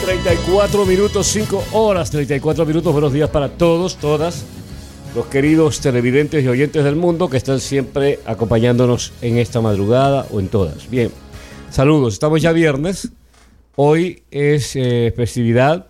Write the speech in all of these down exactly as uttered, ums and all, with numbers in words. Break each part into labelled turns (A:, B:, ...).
A: treinta y cuatro minutos, cinco horas, treinta y cuatro minutos. Buenos días para todos, todas los queridos televidentes y oyentes del mundo que están siempre acompañándonos en esta madrugada o en todas. Bien, saludos, estamos ya viernes. Hoy es eh, festividad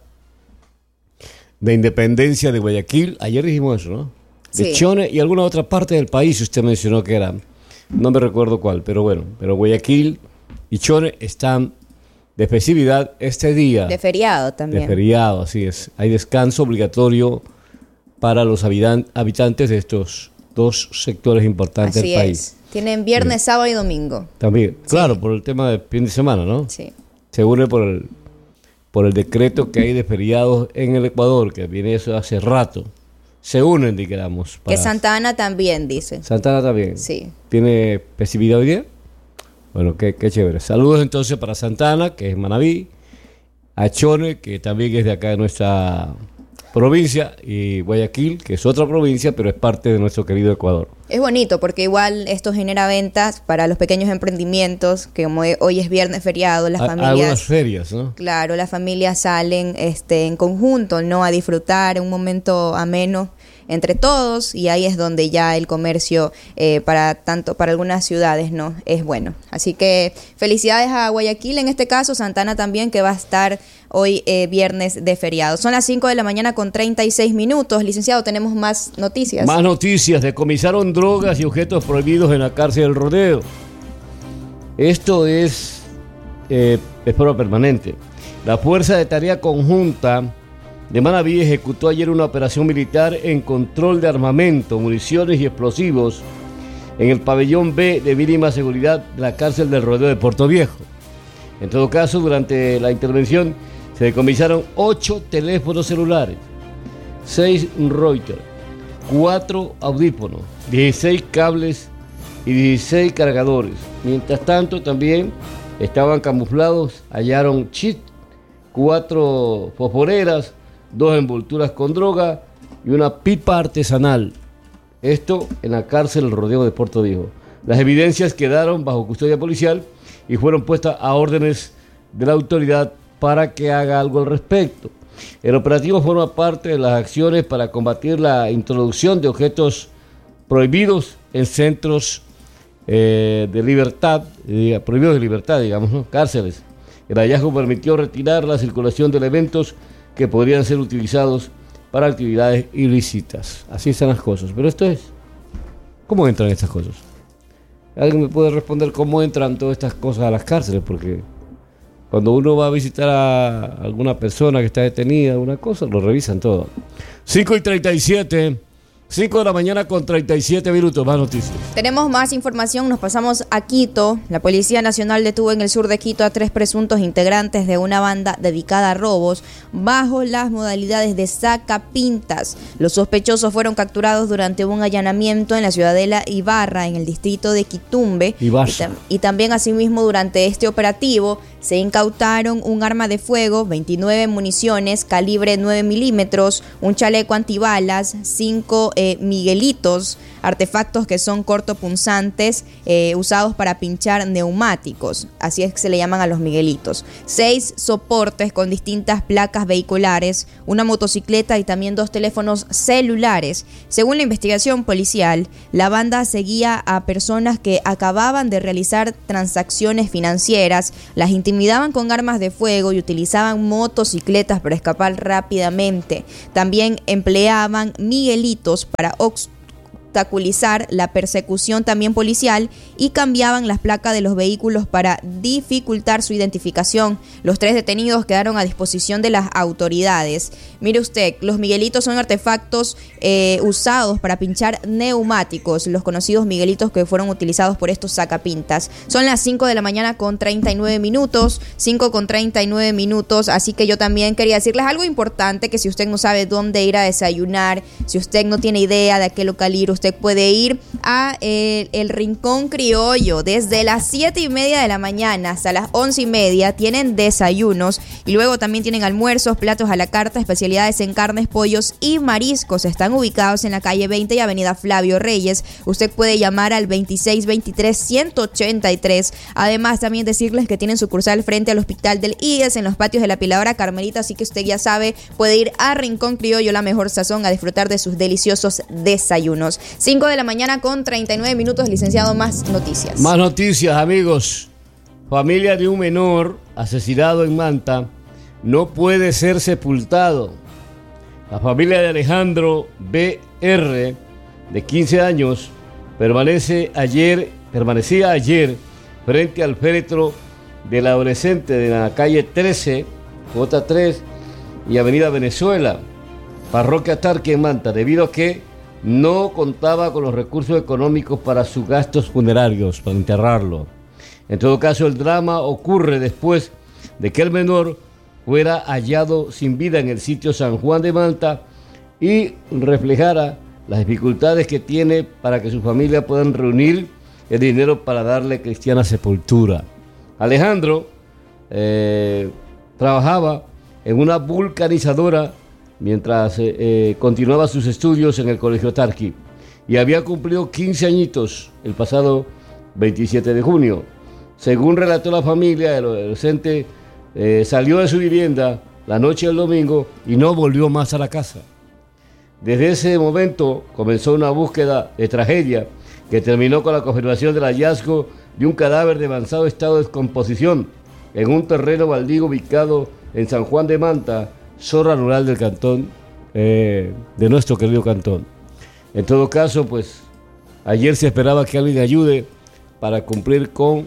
A: de independencia de Guayaquil. Ayer dijimos eso, ¿no? De
B: Sí.
A: Chone y alguna otra parte del país, usted mencionó que era. No me recuerdo cuál, pero bueno. Pero Guayaquil y Chone están de festividad este día.
B: De feriado también.
A: De feriado, así es. Hay descanso obligatorio para los habitan- habitantes de estos dos sectores importantes
B: Así
A: del país.
B: es. Tienen viernes,
A: Bien.
B: sábado y domingo.
A: También, claro, por el tema del fin de semana, ¿no?
B: Sí.
A: Se une por el, por el decreto que hay de feriados en el Ecuador, que viene eso hace rato. Se unen, digamos.
B: Que Santa Ana también, dice.
A: Santa Ana también.
B: Sí.
A: ¿Tiene festividad hoy día? Bueno, qué, qué chévere. Saludos entonces para Santa Ana, que es Manabí, a Chone, que también es de acá de nuestra provincia, y Guayaquil, que es otra provincia, pero es parte de nuestro querido Ecuador.
B: Es bonito porque igual esto genera ventas para los pequeños emprendimientos, que como hoy es viernes feriado, las
A: A-
B: familias...
A: Algunas ferias, ¿no?
B: Claro, las familias salen este, en conjunto, ¿no? A disfrutar un momento ameno entre todos, y ahí es donde ya el comercio eh, para tanto para algunas ciudades, ¿no? Es bueno. Así que felicidades a Guayaquil, en este caso, Santana también, que va a estar hoy eh, viernes de feriado. Son las cinco de la mañana con treinta y seis minutos. Licenciado, tenemos más noticias.
A: Más noticias. Decomisaron drogas y objetos prohibidos en la cárcel del Rodeo. Esto es eh, es prueba permanente. La Fuerza de Tarea Conjunta de Manabí ejecutó ayer una operación militar en control de armamento, municiones y explosivos en el pabellón B de mínima seguridad de la cárcel del Rodeo de Puerto Viejo. En todo caso, durante la intervención se decomisaron ocho teléfonos celulares, seis Reuters, cuatro audífonos, dieciséis cables y dieciséis cargadores. Mientras tanto, también estaban camuflados, hallaron chips, cuatro fosforeras, dos envolturas con droga y una pipa artesanal. Esto en la cárcel El Rodeo de Puerto Viejo. Las evidencias quedaron bajo custodia policial y fueron puestas a órdenes de la autoridad para que haga algo al respecto. El operativo forma parte de las acciones para combatir la introducción de objetos prohibidos en centros eh, de libertad, eh, prohibidos de libertad, digamos, ¿no? Cárceles. El hallazgo permitió retirar la circulación de elementos que podrían ser utilizados para actividades ilícitas. Así están las cosas. Pero esto es, ¿cómo entran estas cosas? ¿Alguien me puede responder cómo entran todas estas cosas a las cárceles? Porque cuando uno va a visitar a alguna persona que está detenida, una cosa, lo revisan todo. cinco y treinta y siete, cinco de la mañana con treinta y siete minutos, más noticias.
B: Tenemos más información, nos pasamos a Quito. La Policía Nacional detuvo en el sur de Quito a tres presuntos integrantes de una banda dedicada a robos bajo las modalidades de sacapintas. Los sospechosos fueron capturados durante un allanamiento en la ciudadela Ibarra, en el distrito de Quitumbe.
A: Ibarra.
B: Y, tam- y también asimismo durante este operativo se incautaron un arma de fuego, veintinueve municiones calibre nueve milímetros, un chaleco antibalas, cinco eh, miguelitos, artefactos que son cortopunzantes eh, usados para pinchar neumáticos, así es que se le llaman a los miguelitos, seis soportes con distintas placas vehiculares, una motocicleta y también dos teléfonos celulares. Según la investigación policial, la banda seguía a personas que acababan de realizar transacciones financieras, las intimidaban con armas de fuego y utilizaban motocicletas para escapar rápidamente. También empleaban miguelitos para obstaculizar la persecución también policial y cambiaban las placas de los vehículos para dificultar su identificación. Los tres detenidos quedaron a disposición de las autoridades. Mire usted, los miguelitos son artefactos eh, usados para pinchar neumáticos, los conocidos miguelitos que fueron utilizados por estos sacapintas. Son las cinco de la mañana con treinta y nueve minutos, cinco con treinta y nueve minutos, así que yo también quería decirles algo importante, que si usted no sabe dónde ir a desayunar, si usted no tiene idea de a qué local ir, usted usted puede ir a el, el Rincón Criollo desde las siete y media de la mañana hasta las once y media. Tienen desayunos y luego también tienen almuerzos, platos a la carta, especialidades en carnes, pollos y mariscos. Están ubicados en la calle veinte y avenida Flavio Reyes. Usted puede llamar al veintiséis veintitrés ciento ochenta y tres. Además, también decirles que tienen sucursal frente al Hospital del I E S en los patios de la Piladora Carmelita, así que usted ya sabe, puede ir a Rincón Criollo, la mejor sazón, a disfrutar de sus deliciosos desayunos. cinco de la mañana con treinta y nueve minutos, licenciado, más noticias.
A: Más noticias, amigos. Familia de un menor asesinado en Manta no puede ser sepultado. La familia de Alejandro B R, de quince años, permanece ayer, permanecía ayer frente al féretro del adolescente de la calle trece, J tres y avenida Venezuela, parroquia Tarque en Manta, debido a que no contaba con los recursos económicos para sus gastos funerarios, para enterrarlo. En todo caso, el drama ocurre después de que el menor fuera hallado sin vida en el sitio San Juan de Manta y reflejara las dificultades que tiene para que su familia puedan reunir el dinero para darle cristiana sepultura. Alejandro eh, trabajaba en una vulcanizadora mientras eh, eh, continuaba sus estudios en el Colegio Tarqui y había cumplido quince añitos el pasado veintisiete de junio. Según relató la familia, el adolescente eh, salió de su vivienda la noche del domingo y no volvió más a la casa. Desde ese momento comenzó una búsqueda de tragedia que terminó con la confirmación del hallazgo de un cadáver de avanzado estado de descomposición en un terreno baldío ubicado en San Juan de Manta, zona rural del cantón, eh, de nuestro querido cantón. En todo caso, pues, ayer se esperaba que alguien ayude para cumplir con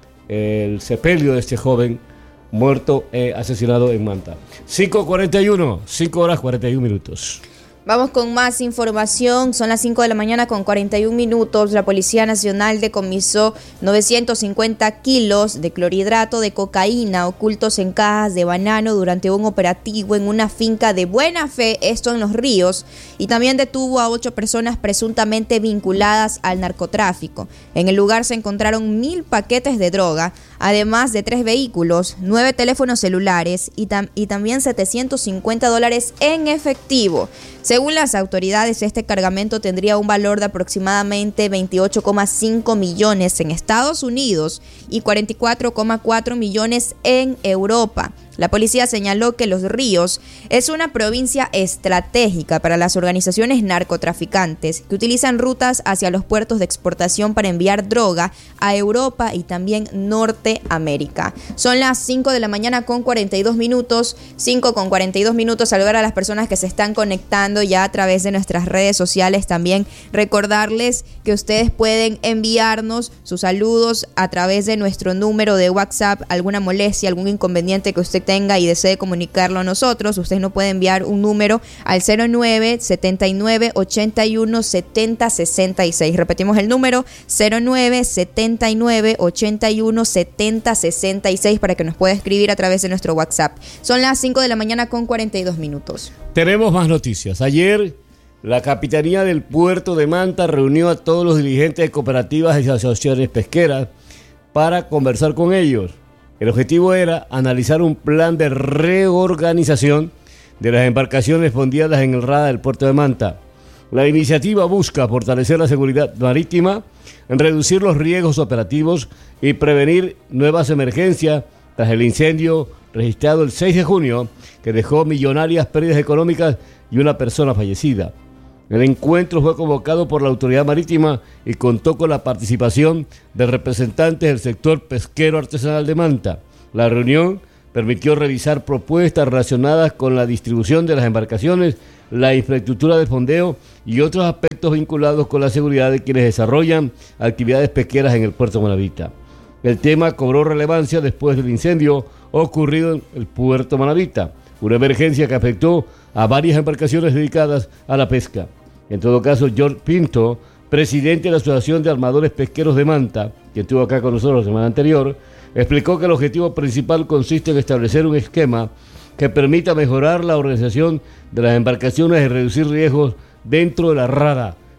A: el sepelio de este joven muerto, eh, asesinado en Manta. cinco cuarenta y uno, cinco horas cuarenta y un minutos.
B: Vamos con más información. Son las cinco de la mañana con cuarenta y un minutos. La Policía Nacional decomisó novecientos cincuenta kilos de clorhidrato de cocaína ocultos en cajas de banano durante un operativo en una finca de Buena Fe, esto en Los Ríos, y también detuvo a ocho personas presuntamente vinculadas al narcotráfico. En el lugar se encontraron mil paquetes de droga, además de tres vehículos, nueve teléfonos celulares y, tam- y también setecientos cincuenta dólares en efectivo. Según las autoridades, este cargamento tendría un valor de aproximadamente veintiocho coma cinco millones en Estados Unidos y cuarenta y cuatro coma cuatro millones en Europa. La policía señaló que Los Ríos es una provincia estratégica para las organizaciones narcotraficantes que utilizan rutas hacia los puertos de exportación para enviar droga a Europa y también Norteamérica. Son las cinco de la mañana con cuarenta y dos minutos, cinco con cuarenta y dos minutos. Saludar a las personas que se están conectando ya a través de nuestras redes sociales. También recordarles que ustedes pueden enviarnos sus saludos a través de nuestro número de WhatsApp. Alguna molestia, algún inconveniente que usted tenga y desee comunicarlo a nosotros, usted nos puede enviar un número al cero nueve setenta y nueve ochenta y uno setenta sesenta y seis. Repetimos el número cero nueve setenta y nueve ochenta y uno setenta sesenta y seis para que nos pueda escribir a través de nuestro WhatsApp. Son las cinco de la mañana con cuarenta y dos minutos.
A: Tenemos más noticias. Ayer la Capitanía del Puerto de Manta reunió a todos los dirigentes de cooperativas y asociaciones pesqueras para conversar con ellos. El objetivo era analizar un plan de reorganización de las embarcaciones fondeadas en el radar del puerto de Manta. La iniciativa busca fortalecer la seguridad marítima, reducir los riesgos operativos y prevenir nuevas emergencias tras el incendio registrado el seis de junio que dejó millonarias pérdidas económicas y una persona fallecida. El encuentro fue convocado por la Autoridad Marítima y contó con la participación de representantes del sector pesquero artesanal de Manta. La reunión permitió revisar propuestas relacionadas con la distribución de las embarcaciones, la infraestructura de fondeo y otros aspectos vinculados con la seguridad de quienes desarrollan actividades pesqueras en el puerto Manavita. El tema cobró relevancia después del incendio ocurrido en el puerto Manavita, una emergencia que afectó a varias embarcaciones dedicadas a la pesca. En todo caso, George Pinto, presidente de la Asociación de Armadores Pesqueros de Manta, que estuvo acá con nosotros la semana anterior, explicó que el objetivo principal consiste en establecer un esquema que permita mejorar la organización de las embarcaciones y reducir riesgos dentro de la rada,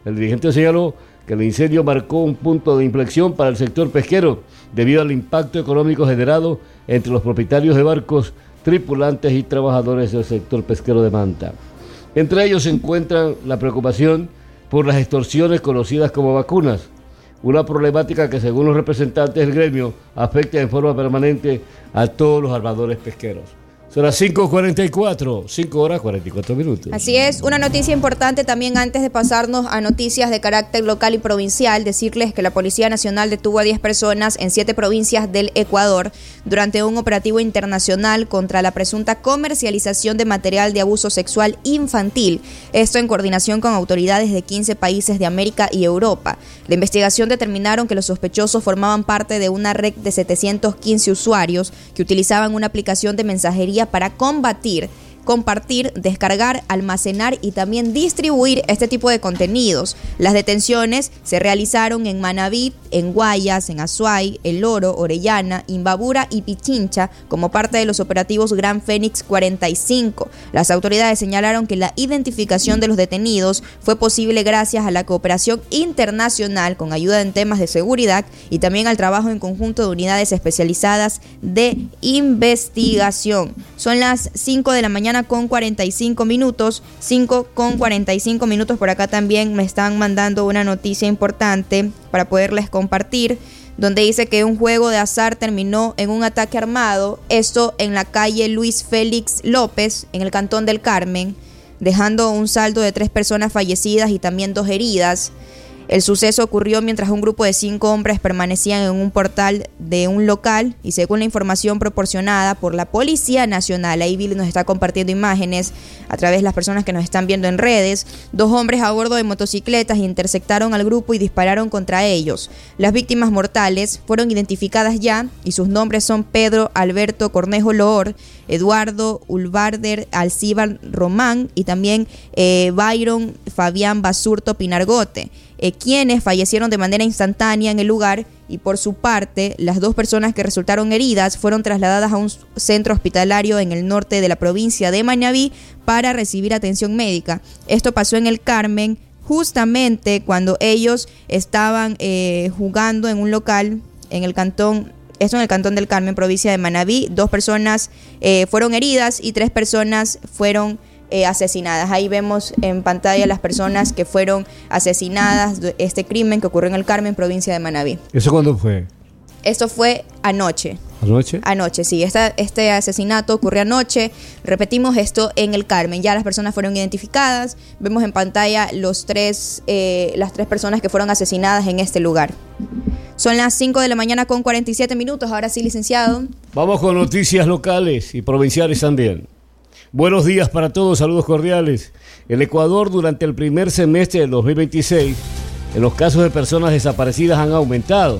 A: El dirigente señaló que el incendio marcó un punto de inflexión para el sector pesquero debido al impacto económico generado entre los propietarios de barcos, tripulantes y trabajadores del sector pesquero de Manta. Entre ellos se encuentran la preocupación por las extorsiones conocidas como vacunas, una problemática que según los representantes del gremio afecta en forma permanente a todos los armadores pesqueros. Son las cinco cuarenta y cuatro, cinco horas cuarenta y cuatro minutos.
B: Así es, una noticia importante también antes de pasarnos a noticias de carácter local y provincial, decirles que la Policía Nacional detuvo a diez personas en siete provincias del Ecuador durante un operativo internacional contra la presunta comercialización de material de abuso sexual infantil, esto en coordinación con autoridades de quince países de América y Europa. La investigación determinaron que los sospechosos formaban parte de una red de setecientos quince usuarios que utilizaban una aplicación de mensajería para combatir, compartir, descargar, almacenar y también distribuir este tipo de contenidos. Las detenciones se realizaron en Manabí, en Guayas, en Azuay, El Oro, Orellana, Imbabura y Pichincha como parte de los operativos Gran Fénix cuarenta y cinco. Las autoridades señalaron que la identificación de los detenidos fue posible gracias a la cooperación internacional con ayuda en temas de seguridad y también al trabajo en conjunto de unidades especializadas de investigación. Son las cinco de la mañana con cuarenta y cinco minutos, cinco con cuarenta y cinco minutos. Por acá también me están mandando una noticia importante para poderles compartir, donde dice que un juego de azar terminó en un ataque armado, esto en la calle Luis Félix López, en el Cantón del Carmen, dejando un saldo de tres personas fallecidas y también dos heridas. El suceso ocurrió mientras un grupo de cinco hombres permanecían en un portal de un local y según la información proporcionada por la Policía Nacional, ahí Billy nos está compartiendo imágenes a través de las personas que nos están viendo en redes, dos hombres a bordo de motocicletas interceptaron al grupo y dispararon contra ellos. Las víctimas mortales fueron identificadas ya y sus nombres son Pedro Alberto Cornejo Loor, Eduardo Ulvarder Alcíbar Román y también eh, Byron Fabián Basurto Pinargote, eh, quienes fallecieron de manera instantánea en el lugar y por su parte las dos personas que resultaron heridas fueron trasladadas a un centro hospitalario en el norte de la provincia de Manabí para recibir atención médica. Esto pasó en el Carmen justamente cuando ellos estaban eh, jugando en un local en el cantón. Esto en el Cantón del Carmen, provincia de Manabí. Dos personas eh, fueron heridas y tres personas fueron eh, asesinadas. Ahí vemos en pantalla las personas que fueron asesinadas de este crimen que ocurrió en el Carmen, provincia de Manabí.
A: ¿Eso cuándo fue?
B: Esto fue anoche.
A: ¿Anoche?
B: Anoche, sí. Esta, este asesinato ocurrió anoche. Repetimos, esto en el Carmen. Ya las personas fueron identificadas. Vemos en pantalla los tres, eh, las tres personas que fueron asesinadas en este lugar. Son las cinco de la mañana con cuarenta y siete minutos. Ahora sí, licenciado.
A: Vamos con noticias locales y provinciales también. Buenos días para todos, saludos cordiales. El Ecuador durante el primer semestre del dos mil veintiséis, en los casos de personas desaparecidas han aumentado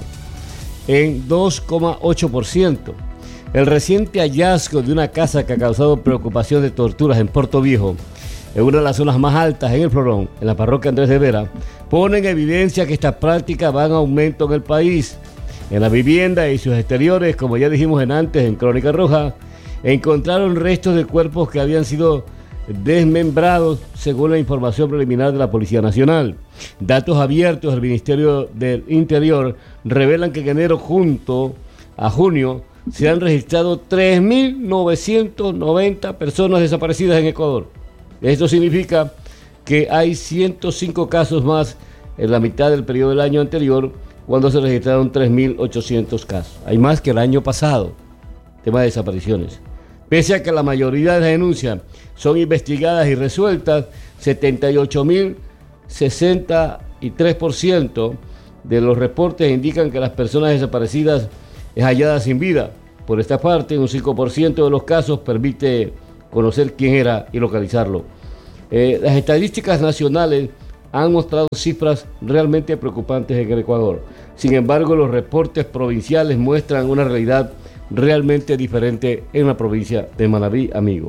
A: en dos coma ocho por ciento. El reciente hallazgo de una casa que ha causado preocupación de torturas en Puerto Viejo, en una de las zonas más altas en el Florón, en la parroquia Andrés de Vera, pone en evidencia que esta práctica va en aumento en el país. En la vivienda y sus exteriores, como ya dijimos en antes en Crónica Roja, encontraron restos de cuerpos que habían sido desmembrados según la información preliminar de la Policía Nacional. Datos abiertos del Ministerio del Interior revelan que en enero junto a junio se han registrado tres mil novecientas noventa personas desaparecidas en Ecuador. Esto significa que hay ciento cinco casos más en la mitad del periodo del año anterior, cuando se registraron tres mil ochocientos casos. Hay más que el año pasado, tema de desapariciones. Pese a que la mayoría de las denuncias son investigadas y resueltas, setenta y ocho mil sesenta y tres por ciento de los reportes indican que las personas desaparecidas es hallada sin vida. Por esta parte, un cinco por ciento de los casos permite conocer quién era y localizarlo. Eh, las estadísticas nacionales han mostrado cifras realmente preocupantes en el Ecuador. Sin embargo, los reportes provinciales muestran una realidad realmente diferente en la provincia de Manabí, amigo.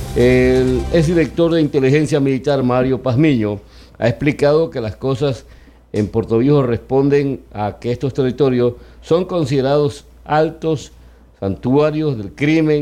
A: El exdirector de Inteligencia Militar, Mario Pazmiño, ha explicado que las cosas en Puerto Viejo responden a que estos territorios son considerados altos santuarios del crimen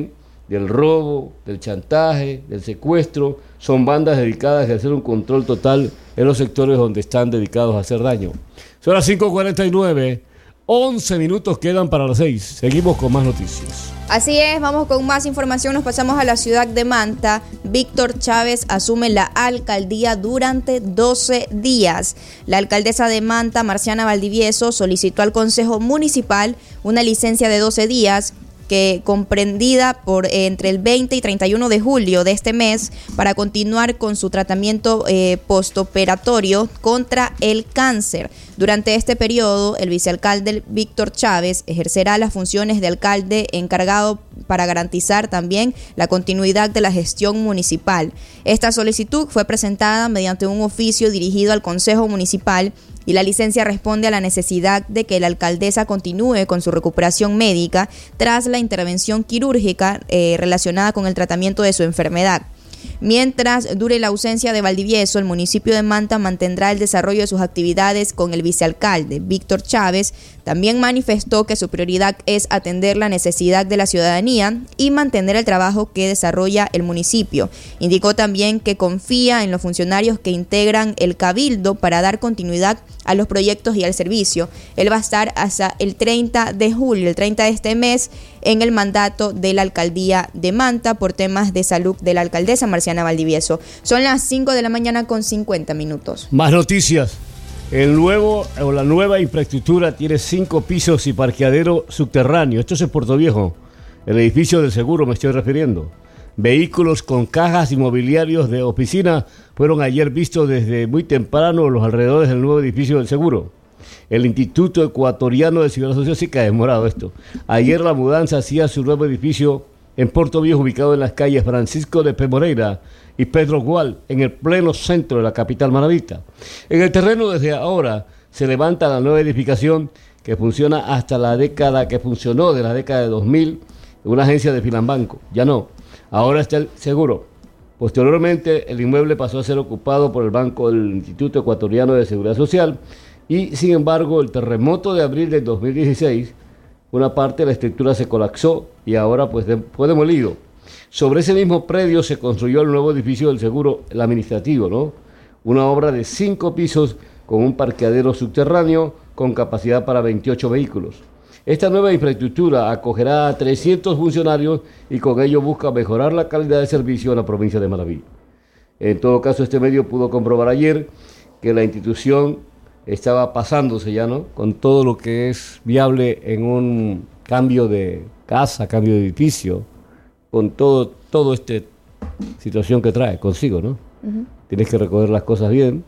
A: del robo, del chantaje, del secuestro. Son bandas dedicadas a hacer un control total en los sectores donde están dedicados a hacer daño. Son las cinco cuarenta y nueve, once minutos quedan para las seis. Seguimos con más noticias.
B: Así es, vamos con más información. Nos pasamos a la ciudad de Manta. Víctor Chávez asume la alcaldía durante doce días. La alcaldesa de Manta, Marciana Valdivieso, solicitó al Consejo Municipal una licencia de doce días que comprendida por eh, entre el veinte y treinta y uno de julio de este mes para continuar con su tratamiento eh, postoperatorio contra el cáncer. Durante este periodo, el vicealcalde Víctor Chávez ejercerá las funciones de alcalde encargado para garantizar también la continuidad de la gestión municipal. Esta solicitud fue presentada mediante un oficio dirigido al Consejo Municipal y la licencia responde a la necesidad de que la alcaldesa continúe con su recuperación médica tras la intervención quirúrgica eh, relacionada con el tratamiento de su enfermedad. Mientras dure la ausencia de Valdivieso, el municipio de Manta mantendrá el desarrollo de sus actividades con el vicealcalde. Víctor Chávez también manifestó que su prioridad es atender la necesidad de la ciudadanía y mantener el trabajo que desarrolla el municipio. Indicó también que confía en los funcionarios que integran el cabildo para dar continuidad a los proyectos y al servicio. Él va a estar hasta el treinta de julio, el treinta de este mes, en el mandato de la alcaldía de Manta por temas de salud de la alcaldesa Marciana Valdivieso. Son las cinco de la mañana con cincuenta minutos.
A: Más noticias. El nuevo o la nueva infraestructura tiene cinco pisos y parqueadero subterráneo. Esto es en Puerto Viejo. El edificio del seguro me estoy refiriendo. Vehículos con cajas y mobiliarios de oficina fueron ayer vistos desde muy temprano en los alrededores del nuevo edificio del seguro. El Instituto Ecuatoriano de Seguridad Social, sí que ha demorado esto. Ayer la mudanza hacía su nuevo edificio en Puerto Viejo, ubicado en las calles Francisco de P. Moreira y Pedro Gual, en el pleno centro de la capital manabita. En el terreno desde ahora se levanta la nueva edificación que funciona hasta la década, que funcionó de la década de dos mil, una agencia de Filambanco. Ya no, ahora está el seguro. Posteriormente el inmueble pasó a ser ocupado por el Banco del Instituto Ecuatoriano de Seguridad Social y sin embargo el terremoto de abril del dos mil dieciséis, una parte de la estructura se colapsó y ahora pues de, fue demolido. Sobre ese mismo predio se construyó el nuevo edificio del seguro, el administrativo, ¿no? Una obra de cinco pisos con un parqueadero subterráneo con capacidad para veintiocho vehículos. Esta nueva infraestructura acogerá a trescientos funcionarios y con ello busca mejorar la calidad de servicio en la provincia de Manabí. En todo caso, este medio pudo comprobar ayer que la institución estaba pasándose ya, ¿no?, con todo lo que es viable en un cambio de casa, cambio de edificio, con todo, todo esta situación que trae consigo, ¿no? Uh-huh. Tienes que recoger las cosas bien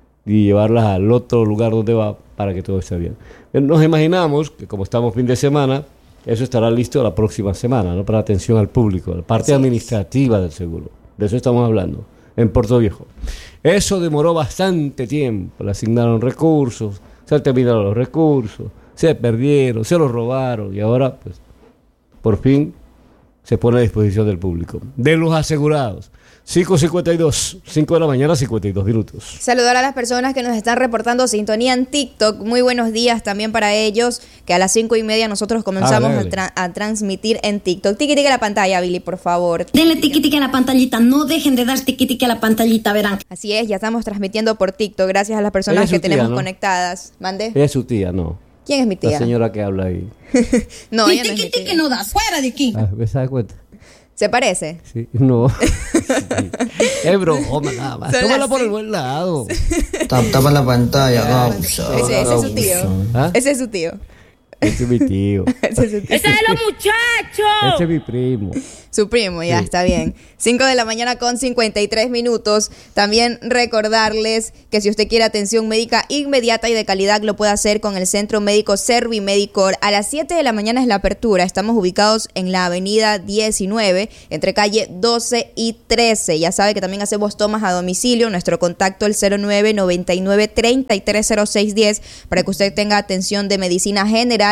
A: y llevarlas al otro lugar donde va para que todo esté bien. Nos imaginamos que como estamos fin de semana, eso estará listo la próxima semana, ¿no?, para atención al público, la parte sí. administrativa del seguro. De eso estamos hablando, en Puerto Viejo. Eso demoró bastante tiempo, le asignaron recursos, se terminaron los recursos, se perdieron, se los robaron y ahora, pues, por fin se pone a disposición del público, de los asegurados. cinco cincuenta y dos, cinco de la mañana, cincuenta y dos minutos.
B: Saludar a las personas que nos están reportando sintonía en TikTok. Muy buenos días también para ellos, que a las cinco y media nosotros comenzamos ah, a, tra- a transmitir en TikTok. Tiqui tiqui a la pantalla, Billy, por favor.
C: Denle tiqui tiqui a la pantallita, no dejen de dar tiqui tiqui a la pantallita, verán.
B: Así es, ya estamos transmitiendo por TikTok, gracias a las personas que tía, tenemos ¿no? conectadas. ¿Mande?
A: Ella es su tía, ¿no?
B: ¿Quién es mi tía?
A: La señora que habla ahí.
B: No, ella no es mi tía.
C: Tiqui tiqui no das, fuera de aquí.
A: Ah, ¿me das cuenta?
B: ¿Se parece?
A: Sí, no. Sí. Es broma, nada más. Tómala por el buen lado.
D: Tapa la pantalla,
B: vamos. Ese, ese es su tío. ¿Ah? Ese es su tío.
A: Ese es mi tío.
B: Ese es su tío.
C: ¡Ese es de los muchachos!
A: Ese es mi primo.
B: Su primo, ya sí. Está bien. cinco de la mañana con cincuenta y tres minutos. También recordarles que si usted quiere atención médica inmediata y de calidad, lo puede hacer con el Centro Médico Servimedicor. A las siete de la mañana es la apertura. Estamos ubicados en la avenida diecinueve, entre calle doce y trece. Ya sabe que también hacemos tomas a domicilio. Nuestro contacto el cero nueve noventa y nueve treinta y tres cero seis diez para que usted tenga atención de medicina general,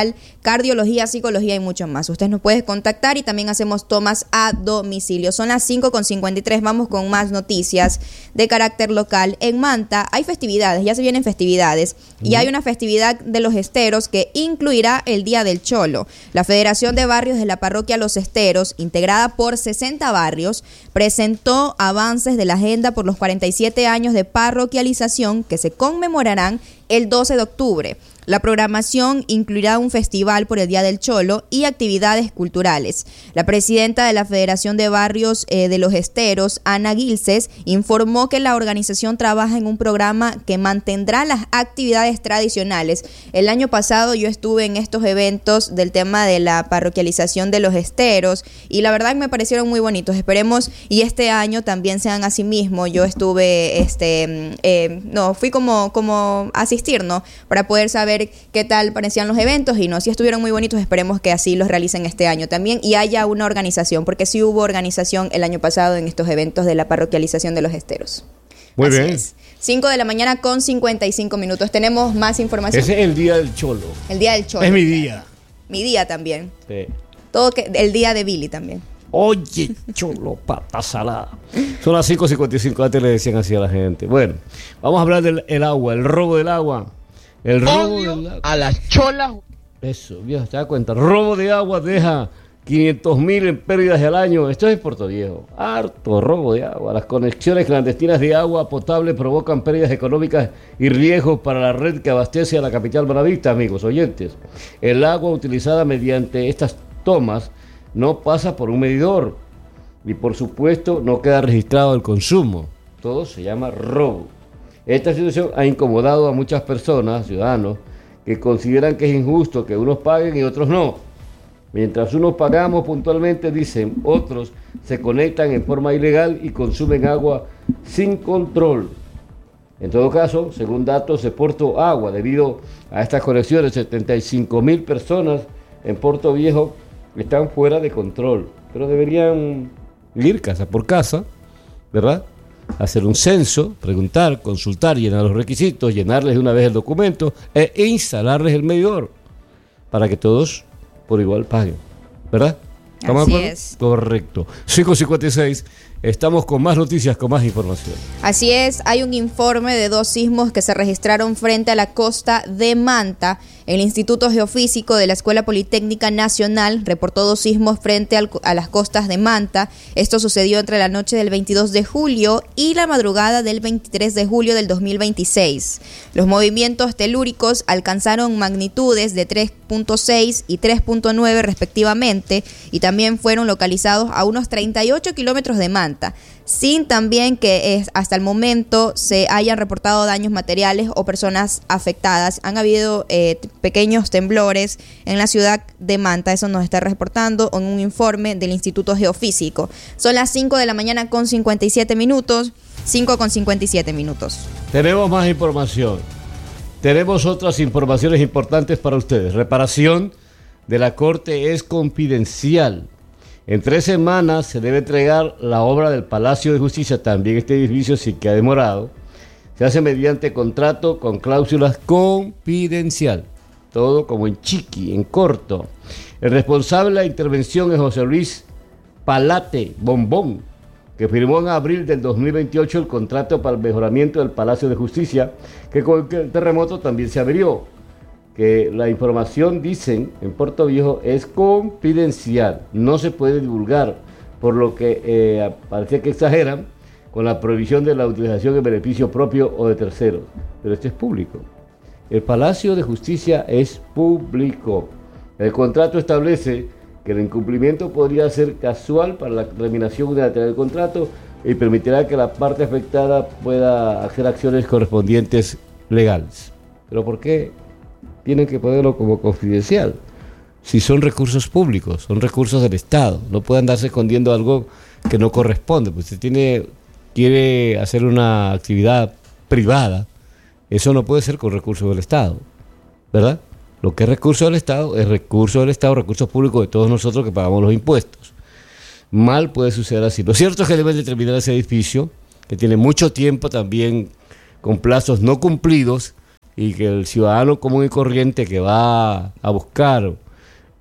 B: cardiología, psicología y mucho más. Usted nos puede contactar y también hacemos tomas a domicilio. Son las cinco con cincuenta y tres, vamos con más noticias de carácter local. En Manta hay festividades, ya se vienen festividades, uh-huh. y hay una festividad de los esteros que incluirá el Día del Cholo. La Federación de Barrios de la Parroquia Los Esteros, integrada por sesenta barrios, presentó avances de la agenda por los cuarenta y siete años de parroquialización que se conmemorarán el doce de octubre. La programación incluirá un festival por el Día del Cholo y actividades culturales. La presidenta de la Federación de Barrios eh, de los Esteros, Ana Gilces, informó que la organización trabaja en un programa que mantendrá las actividades tradicionales. El año pasado yo estuve en estos eventos del tema de la parroquialización de los esteros y la verdad me parecieron muy bonitos. Esperemos y este año también sean así mismo. Yo estuve, este, eh, no, fui como, como asistir, ¿no? Para poder saber qué tal parecían los eventos y no, si estuvieron muy bonitos, esperemos que así los realicen este año también y haya una organización, porque sí hubo organización el año pasado en estos eventos de la parroquialización de los esteros.
A: Muy
B: así
A: bien.
B: Es. cinco de la mañana con cincuenta y cinco minutos. Tenemos más información.
A: Ese es el Día del Cholo.
B: El Día del Cholo.
A: Es mi día.
B: Mi día también.
A: Sí.
B: Todo que, el día de Billy también.
A: Oye, cholo, pata salada. Son las cinco cincuenta y cinco, antes le decían así a la gente. Bueno, vamos a hablar del el agua, el robo del agua. El robo
E: Odio
A: del agua.
E: a las cholas.
A: Eso, viejo, te das cuenta. Robo de agua deja quinientos mil en pérdidas al año. Esto es Puerto Viejo. Harto robo de agua. Las conexiones clandestinas de agua potable provocan pérdidas económicas y riesgos para la red que abastece a la capital Buenavista, amigos oyentes. El agua utilizada mediante estas tomas no pasa por un medidor y, por supuesto, no queda registrado el consumo. Todo se llama robo. Esta situación ha incomodado a muchas personas, ciudadanos, que consideran que es injusto que unos paguen y otros no. Mientras unos pagamos puntualmente, dicen, otros se conectan en forma ilegal y consumen agua sin control. En todo caso, según datos de Puerto Agua, debido a estas conexiones, setenta y cinco mil personas en Puerto Viejo están fuera de control. Pero deberían ir casa por casa, ¿verdad? Hacer un censo, preguntar, consultar, llenar los requisitos, llenarles de una vez el documento e instalarles el medidor para que todos por igual paguen, ¿verdad? ¿Estamos de
B: Así
A: acuerdo?
B: es.
A: Correcto. cinco cincuenta y seis, estamos con más noticias, con más información.
B: Así es, hay un informe de dos sismos que se registraron frente a la costa de Manta. El Instituto Geofísico de la Escuela Politécnica Nacional reportó dos sismos frente al, a las costas de Manta. Esto sucedió entre la noche del veintidós de julio y la madrugada del veintitrés de julio del dos mil veintiséis. Los movimientos telúricos alcanzaron magnitudes de tres punto seis y tres punto nueve respectivamente y también fueron localizados a unos treinta y ocho kilómetros de Manta, sin también que es, hasta el momento se hayan reportado daños materiales o personas afectadas. Han habido eh, pequeños temblores en la ciudad de Manta, eso nos está reportando en un informe del Instituto Geofísico. Son las cinco de la mañana con cincuenta y siete minutos, cinco con cincuenta y siete minutos.
A: Tenemos más información. Tenemos otras informaciones importantes para ustedes. Reparación de la Corte es confidencial. En tres semanas se debe entregar la obra del Palacio de Justicia, también este edificio sí que ha demorado. Se hace mediante contrato con cláusulas confidencial. Todo como en chiqui, en corto. El responsable de la intervención es José Luis Palate Bombón, que firmó en abril del dos mil veintiocho el contrato para el mejoramiento del Palacio de Justicia, que con el terremoto también se averió. Que la información, dicen, en Puerto Viejo es confidencial, no se puede divulgar, por lo que eh, parece que exageran con la prohibición de la utilización en beneficio propio o de terceros. Pero esto es público. El Palacio de Justicia es público. El contrato establece que el incumplimiento podría ser casual para la terminación unilateral del contrato y permitirá que la parte afectada pueda hacer acciones correspondientes legales. ¿Pero por qué tienen que ponerlo como confidencial? Si son recursos públicos, son recursos del Estado, no puede andarse escondiendo algo que no corresponde. Pues si tiene, quiere hacer una actividad privada, eso no puede ser con recursos del Estado, ¿verdad? Lo que es recurso del Estado es recurso del Estado, recursos públicos de todos nosotros que pagamos los impuestos. Mal puede suceder así. Lo cierto es que deben de terminar ese edificio, que tiene mucho tiempo también con plazos no cumplidos, y que el ciudadano común y corriente que va a buscar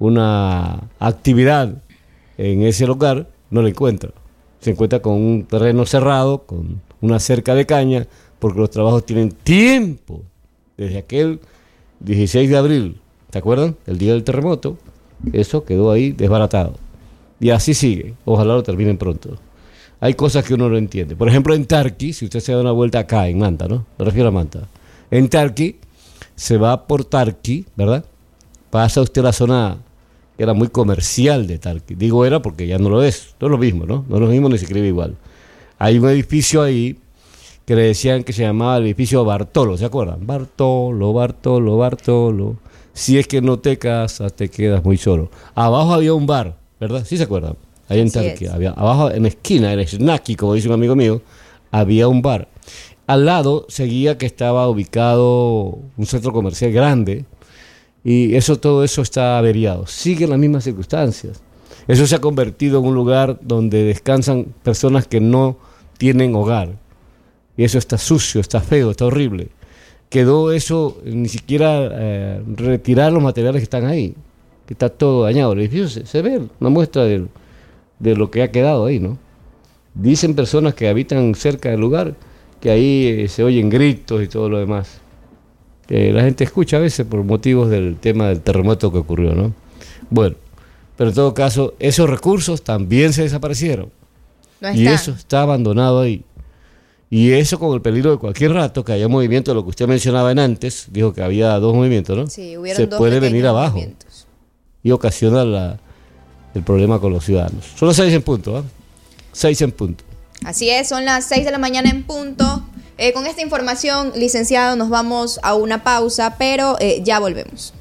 A: una actividad en ese lugar, no la encuentra. Se encuentra con un terreno cerrado, con una cerca de caña, porque los trabajos tienen tiempo. Desde aquel dieciséis de abril, ¿te acuerdan? El día del terremoto, eso quedó ahí desbaratado. Y así sigue. Ojalá lo terminen pronto. Hay cosas que uno no entiende. Por ejemplo, en Tarqui, si usted se da una vuelta acá, en Manta, ¿no? Me refiero a Manta. En Tarqui, se va por Tarqui, ¿verdad? Pasa usted la zona que era muy comercial de Tarqui. Digo era porque ya no lo es. No es lo mismo, ¿no? No es lo mismo ni se escribe igual. Hay un edificio ahí que le decían que se llamaba el edificio Bartolo, ¿se acuerdan? Bartolo, Bartolo, Bartolo. Si es que no te casas, te quedas muy solo. Abajo había un bar, ¿verdad? ¿Sí se acuerdan? Ahí en Tarqui. Había, abajo en la esquina, en el Snacky, como dice un amigo mío, había un bar. Al lado seguía que estaba ubicado un centro comercial grande y eso, todo eso está averiado. Siguen las mismas circunstancias. Eso se ha convertido en un lugar donde descansan personas que no tienen hogar. Y eso está sucio, está feo, está horrible. Quedó eso, ni siquiera eh, retirar los materiales que están ahí, que está todo dañado. El edificio se, se ve una muestra de, de lo que ha quedado ahí, ¿no? Dicen personas que habitan cerca del lugar que ahí eh, se oyen gritos y todo lo demás. Que la gente escucha a veces por motivos del tema del terremoto que ocurrió, ¿no? Bueno, pero en todo caso, esos recursos también se desaparecieron. No y eso está abandonado ahí. Y eso con el peligro de cualquier rato que haya movimiento, lo que usted mencionaba en antes, dijo que había dos movimientos, ¿no?
B: Sí, hubieron
A: se
B: dos
A: puede venir abajo y ocasiona la, el problema con los ciudadanos. Son las seis en punto, ¿eh? Seis en punto.
B: Así es, son las seis de la mañana en punto. Eh, con esta información, licenciado, nos vamos a una pausa, pero eh, ya volvemos.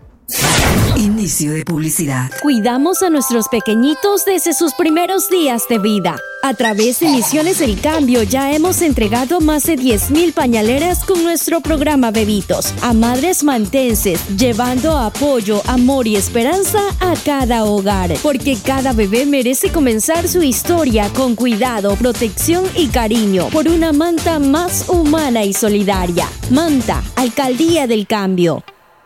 E: Inicio de publicidad.
F: Cuidamos a nuestros pequeñitos desde sus primeros días de vida. A través de Misiones El Cambio ya hemos entregado más de diez mil pañaleras con nuestro programa Bebitos a madres mantenses, llevando apoyo, amor y esperanza a cada hogar. Porque cada bebé merece comenzar su historia con cuidado, protección y cariño por una Manta más humana y solidaria. Manta, Alcaldía del Cambio.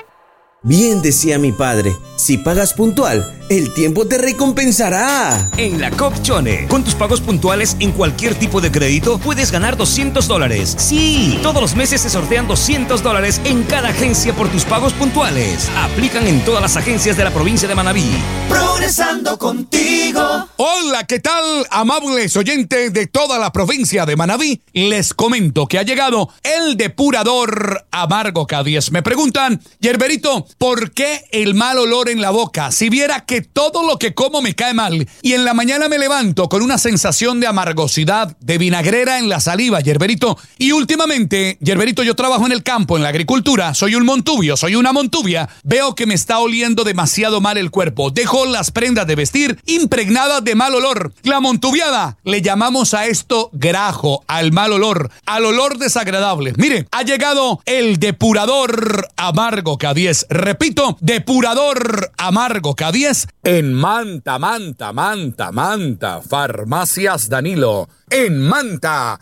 G: Bien decía mi padre, si pagas puntual, el tiempo te recompensará.
H: En la Copchone, con tus pagos puntuales en cualquier tipo de crédito, puedes ganar doscientos dólares. Sí, todos los meses se sortean doscientos dólares en cada agencia por tus pagos puntuales. Aplican en todas las agencias de la provincia de Manabí.
I: Progresando contigo. Hola, ¿qué tal, amables oyentes de toda la provincia de Manabí? Les comento que ha llegado el depurador Amargo K diez. Me preguntan, Yerberito, ¿por qué el mal olor en la boca? Si viera que todo lo que como me cae mal y en la mañana me levanto con una sensación de amargosidad, de vinagrera en la saliva, Yerberito. Y últimamente, Yerberito, yo trabajo en el campo, en la agricultura, soy un montubio, soy una montubia. Veo que me está oliendo demasiado mal el cuerpo. Dejo las prendas de vestir impregnadas de mal olor. La montubiada, le llamamos a esto grajo, al mal olor, al olor desagradable. Mire, ha llegado el depurador Amargo K diez. Repito, depurador Amargo K diez en Manta, Manta, Manta, Manta, Farmacias Danilo. En Manta,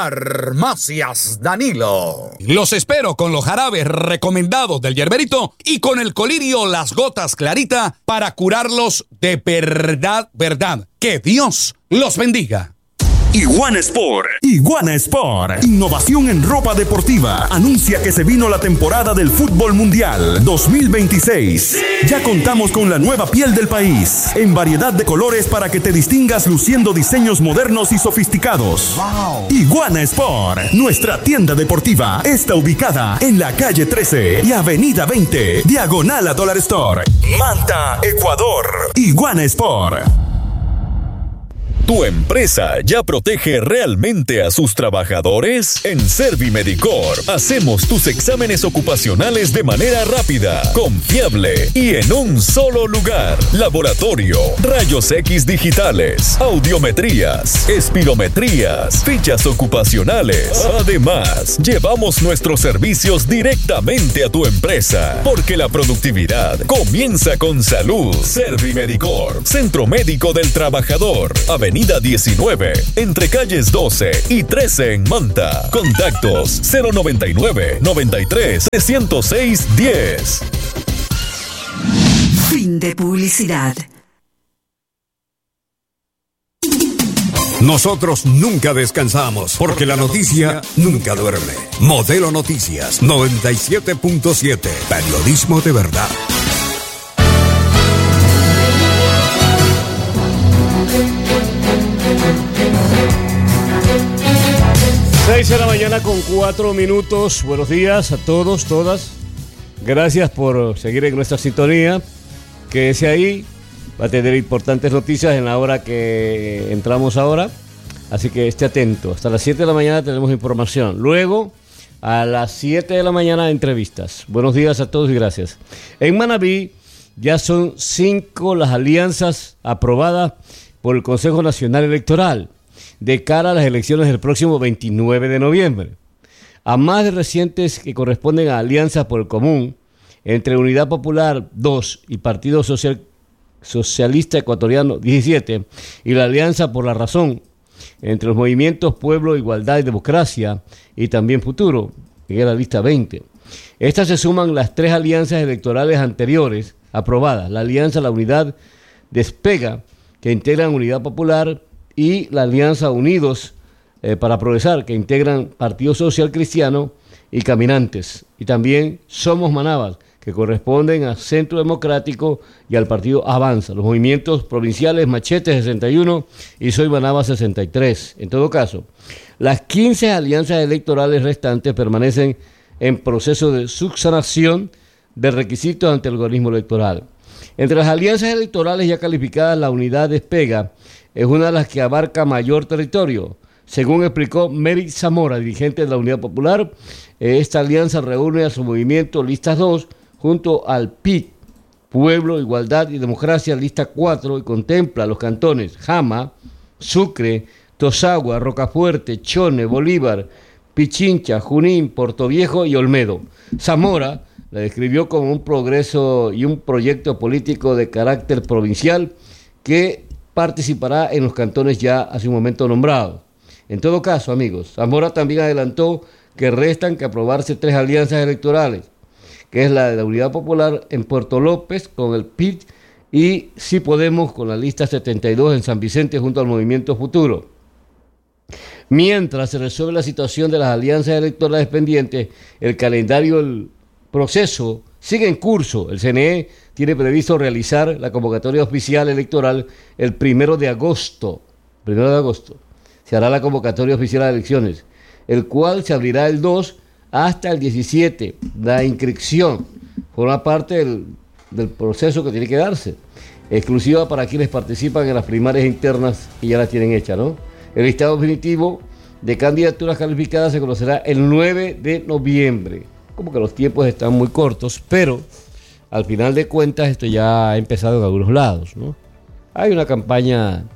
I: Farmacias Danilo. Los espero con los jarabes recomendados del Yerberito y con el colirio Las Gotas Clarita para curarlos de verdad, verdad. Que Dios los bendiga.
J: Iguana Sport. Iguana Sport. Innovación en ropa deportiva. Anuncia que se vino la temporada del Fútbol Mundial dos mil veintiséis. ¡Sí! Ya contamos con la nueva piel del país, en variedad de colores para que te distingas luciendo diseños modernos y sofisticados. Wow. Iguana Sport. Nuestra tienda deportiva está ubicada en la calle trece y avenida veinte, diagonal a Dollar Store, Manta, Ecuador. Iguana Sport.
K: ¿Tu empresa ya protege realmente a sus trabajadores? En Servimedicor hacemos tus exámenes ocupacionales de manera rápida, confiable y en un solo lugar. Laboratorio, rayos X digitales, audiometrías, espirometrías, fichas ocupacionales. Además, llevamos nuestros servicios directamente a tu empresa, porque la productividad comienza con salud. Servimedicor, Centro Médico del Trabajador, Avenida Avenida diecinueve, entre calles doce y trece en Manta. Contactos cero noventa y nueve, noventa y tres, trescientos seis, diez.
E: Fin Fin de publicidad.
J: Nosotros nunca descansamos porque la noticia nunca duerme. Modelo Noticias noventa y siete punto siete. Periodismo de verdad.
A: seis de la mañana con cuatro minutos. Buenos días a todos, todas. Gracias por seguir en nuestra sintonía. Quédese ahí. Va a tener importantes noticias en la hora que entramos ahora. Así que esté atento. Hasta las siete de la mañana tenemos información. Luego, a las siete de la mañana, entrevistas. Buenos días a todos y gracias. En Manabí ya son cinco las alianzas aprobadas por el Consejo Nacional Electoral de cara a las elecciones del próximo veintinueve de noviembre. A más de recientes que corresponden a alianzas por el común entre Unidad Popular dos y Partido Social Socialista Ecuatoriano diecisiete y la Alianza por la Razón entre los movimientos Pueblo, Igualdad y Democracia y también Futuro, que era la lista veinte. Estas se suman las tres alianzas electorales anteriores aprobadas, la Alianza La Unidad Despega, que integran Unidad Popular, y la Alianza Unidos eh, para Progresar, que integran Partido Social Cristiano y Caminantes, y también Somos Manabas, que corresponden a Centro Democrático y al partido Avanza, los movimientos provinciales Machete sesenta y uno y Soy Manaba sesenta y tres. En todo caso, las quince alianzas electorales restantes permanecen en proceso de subsanación de requisitos ante el organismo electoral. Entre las alianzas electorales ya calificadas, la Unidad Despega es una de las que abarca mayor territorio. Según explicó Mary Zamora, dirigente de la Unidad Popular, esta alianza reúne a su movimiento Listas dos, junto al P I T, Pueblo, Igualdad y Democracia, lista cuatro, y contempla los cantones Jama, Sucre, Tosagua, Rocafuerte, Chone, Bolívar, Pichincha, Junín, Portoviejo y Olmedo. Zamora la describió como un progreso y un proyecto político de carácter provincial que participará en los cantones ya hace un momento nombrados. En todo caso, amigos, Zamora también adelantó que restan que aprobarse tres alianzas electorales, que es la de la Unidad Popular en Puerto López con el P I T y Si Podemos con la lista setenta y dos en San Vicente junto al Movimiento Futuro. Mientras se resuelve la situación de las alianzas electorales pendientes, el calendario del proceso sigue en curso. El C N E tiene previsto realizar la convocatoria oficial electoral el primero de agosto. Primero de agosto se hará la convocatoria oficial de elecciones, el cual se abrirá el dos hasta el diecisiete. La inscripción forma parte del, del proceso que tiene que darse, exclusiva para quienes participan en las primarias internas y ya las tienen hechas, ¿no? El listado definitivo de candidaturas calificadas se conocerá el nueve de noviembre. Como que los tiempos están muy cortos, pero al final de cuentas esto ya ha empezado en algunos lados, ¿no? Hay una campaña,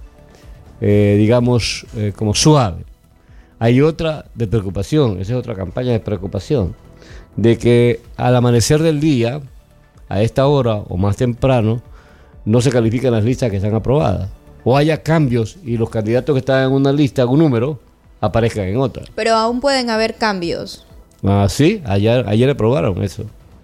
A: eh, digamos, eh, como suave. Hay otra de preocupación, esa es otra campaña de preocupación, de que al amanecer del día, a esta hora o más temprano, no se califican las listas que están aprobadas. O haya cambios y los candidatos que están en una lista, un número, aparezcan en otra.
B: Pero aún pueden haber cambios.
A: Ah, sí, ayer, ayer aprobaron eso.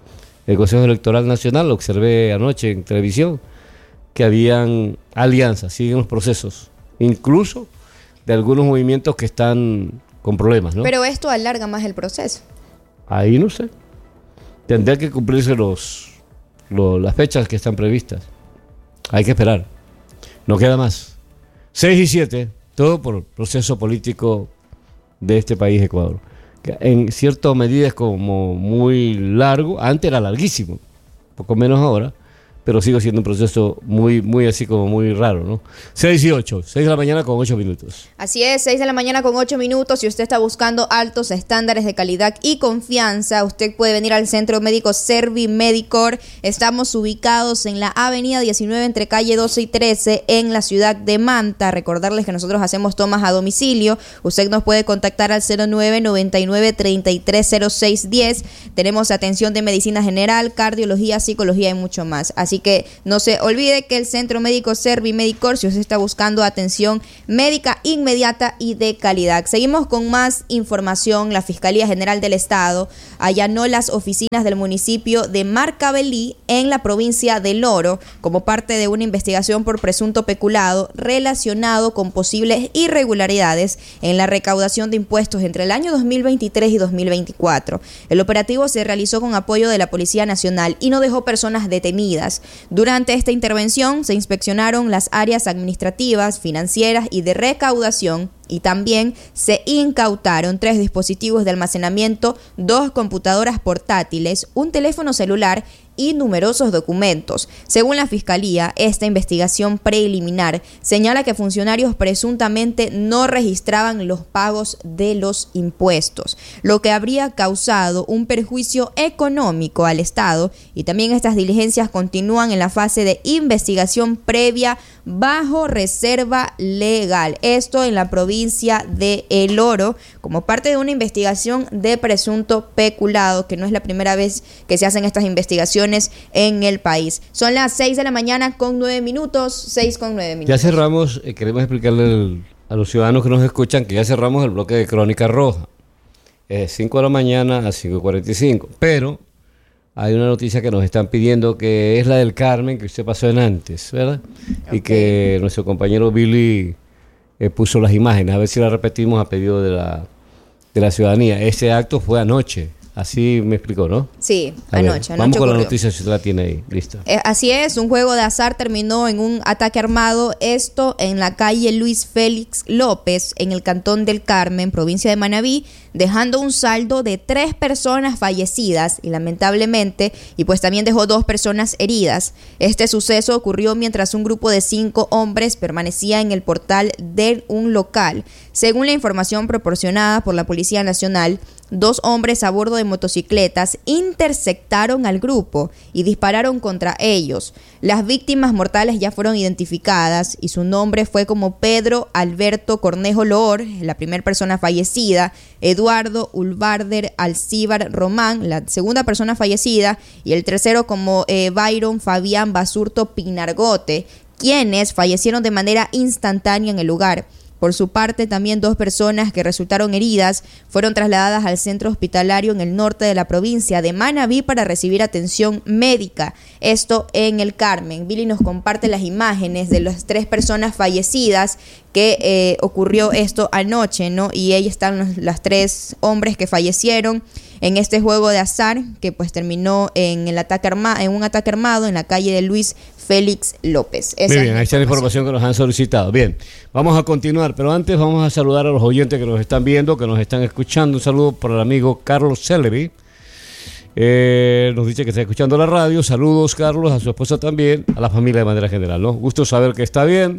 A: El Consejo Electoral Nacional, lo observé anoche en televisión, que habían alianzas, siguen los procesos, incluso de algunos movimientos que están con problemas, ¿no?
B: Pero esto alarga más el proceso.
A: Ahí no sé. Tendrán que cumplirse los, los las fechas que están previstas. Hay que esperar. No queda más. seis y siete, todo por el proceso político de este país, Ecuador. Que en cierta medida es como muy largo. Antes era larguísimo, poco menos ahora, pero sigue siendo un proceso muy, muy así como muy raro, ¿no? seis y ocho, seis de la mañana con ocho minutos.
B: Así es, seis de la mañana con ocho minutos. Si usted está buscando altos estándares de calidad y confianza, usted puede venir al Centro Médico Servimedicor. Estamos ubicados en la avenida diecinueve entre calle doce y trece en la ciudad de Manta. Recordarles que nosotros hacemos tomas a domicilio. Usted nos puede contactar al cero nueve noventa y nueve treinta y tres cero seis diez. Tenemos atención de medicina general, cardiología, psicología y mucho más. Así Así que no se olvide que el Centro Médico Servimedicor, si usted está buscando atención médica inmediata y de calidad. Seguimos con más información. La Fiscalía General del Estado allanó las oficinas del municipio de Marcabelí en la provincia del Oro como parte de una investigación por presunto peculado relacionado con posibles irregularidades en la recaudación de impuestos entre el año dos mil veintitrés y dos mil veinticuatro. El operativo se realizó con apoyo de la Policía Nacional y no dejó personas detenidas. Durante esta intervención se inspeccionaron las áreas administrativas, financieras y de recaudación, y también se incautaron tres dispositivos de almacenamiento, dos computadoras portátiles, un teléfono celular y numerosos documentos. Según la Fiscalía, esta investigación preliminar señala que funcionarios presuntamente no registraban los pagos de los impuestos, lo que habría causado un perjuicio económico al Estado, y también estas diligencias continúan en la fase de investigación previa bajo reserva legal. Esto en la provincia de El Oro, como parte de una investigación de presunto peculado, que no es la primera vez que se hacen estas investigaciones en el país. Son las seis de la mañana con nueve minutos, seis con nueve minutos.
A: Ya cerramos, eh, queremos explicarle el, a los ciudadanos que nos escuchan que ya cerramos el bloque de Crónica Roja. Es cinco de la mañana a cinco cuarenta y cinco, pero hay una noticia que nos están pidiendo, que es la del Carmen, que usted pasó en antes, ¿verdad? Okay. Y que nuestro compañero Billy eh, puso las imágenes, a ver si la repetimos a pedido de la, de la ciudadanía. Ese acto fue anoche. Así me explicó, ¿no?
B: Sí,
A: a
B: anoche.
A: Ver, vamos
B: anoche
A: con
B: ocurrió.
A: La noticia, si usted la tiene ahí, listo.
B: Eh, así es, un juego de azar terminó en un ataque armado, esto en la calle Luis Félix López, en el Cantón del Carmen, provincia de Manabí, dejando un saldo de tres personas fallecidas y lamentablemente, y pues también dejó dos personas heridas. Este suceso ocurrió mientras un grupo de cinco hombres permanecía en el portal de un local. Según la información proporcionada por la Policía Nacional, dos hombres a bordo de motocicletas interceptaron al grupo y dispararon contra ellos. Las víctimas mortales ya fueron identificadas y su nombre fue como Pedro Alberto Cornejo Loor, la primera persona fallecida, Eduardo Ulbarder Alcíbar Román, la segunda persona fallecida, y el tercero como eh, Byron Fabián Basurto Pinargote, quienes fallecieron de manera instantánea en el lugar. Por su parte, también dos personas que resultaron heridas fueron trasladadas al centro hospitalario en el norte de la provincia de Manabí para recibir atención médica. Esto en el Carmen. Billy nos comparte las imágenes de las tres personas fallecidas que eh, ocurrió esto anoche, ¿no? Y ahí están los, los tres hombres que fallecieron en este juego de azar que pues terminó en el ataque arma, en un ataque armado en la calle de Luis Félix López. Esa
A: Muy bien, ahí está la información que nos han solicitado. Bien, vamos a continuar, pero antes vamos a saludar a los oyentes que nos están viendo, que nos están escuchando. Un saludo para el amigo Carlos Celery. Eh, nos dice que está escuchando la radio. Saludos, Carlos, a su esposa también, a la familia de manera general, ¿no? Gusto saber que está bien.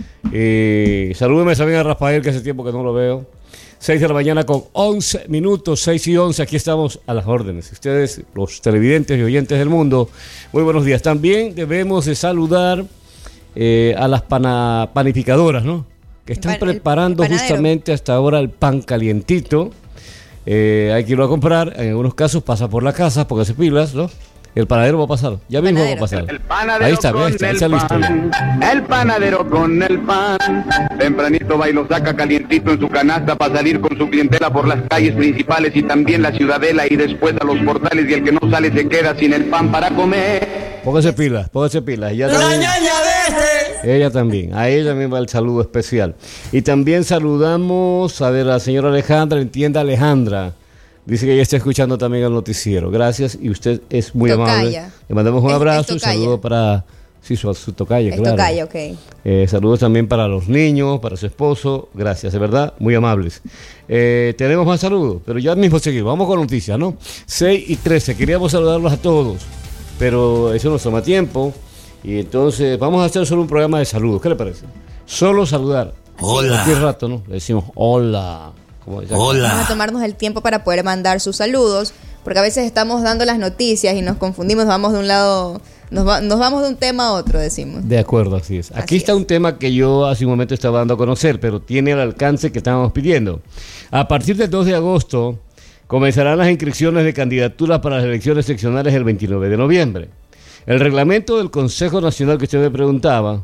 A: Y salúdeme también a Rafael, que hace tiempo que no lo veo. seis de la mañana con once minutos, seis y once, aquí estamos a las órdenes. Ustedes, los televidentes y oyentes del mundo, muy buenos días. También debemos de saludar eh, a las pana, panificadoras, ¿no? Que están pan, preparando justamente hasta ahora el pan calientito. Eh, hay que irlo a comprar, en algunos casos pasa por la casa, porque se pilas, ¿no? El panadero va a pasar, ya mismo va a pasar.
L: El panadero
A: ahí está,
L: con
A: ahí está,
L: el
A: está listo.
L: pan, el panadero con el pan. Tempranito va y lo saca calientito en su canasta para salir con su clientela por las calles principales y también la ciudadela y después a los portales, y el que no sale se queda sin el pan para comer.
A: Póngase pilas, póngase pilas. Ella
L: La
A: también,
L: ñaña de este.
A: ella también, a ella también va el saludo especial. Y también saludamos a ver, a la señora Alejandra, entienda Alejandra. Dice que ella está escuchando también el noticiero. Gracias, y usted es muy
B: Tocaya.
A: amable. Le mandamos un
B: Es-
A: abrazo
B: es
A: y saludo para sí, su, su tocaya,
B: Es
A: claro.
B: tocaya, ok.
A: Eh, saludos también para los niños, para su esposo. Gracias, de verdad, muy amables. Eh, tenemos más saludos, pero ya mismo seguimos. Vamos con noticias, ¿no? seis y trece. Queríamos saludarlos a todos, pero eso nos toma tiempo. Y entonces vamos a hacer solo un programa de saludos. ¿Qué le parece? Solo saludar.
M: Hola.
A: Cualquier rato, ¿no? Le decimos hola. Como dice-
B: Vamos a tomarnos el tiempo para poder mandar sus saludos, porque a veces estamos dando las noticias y nos confundimos, vamos de un lado, nos, va- nos vamos de un tema a otro, decimos.
A: De acuerdo, así es. Aquí
B: Así
A: está
B: es.
A: un tema que yo hace un momento estaba dando a conocer, pero tiene el alcance que estábamos pidiendo. A partir del dos de agosto comenzarán las inscripciones de candidaturas para las elecciones seccionales el veintinueve de noviembre. El reglamento del Consejo Nacional que usted me preguntaba,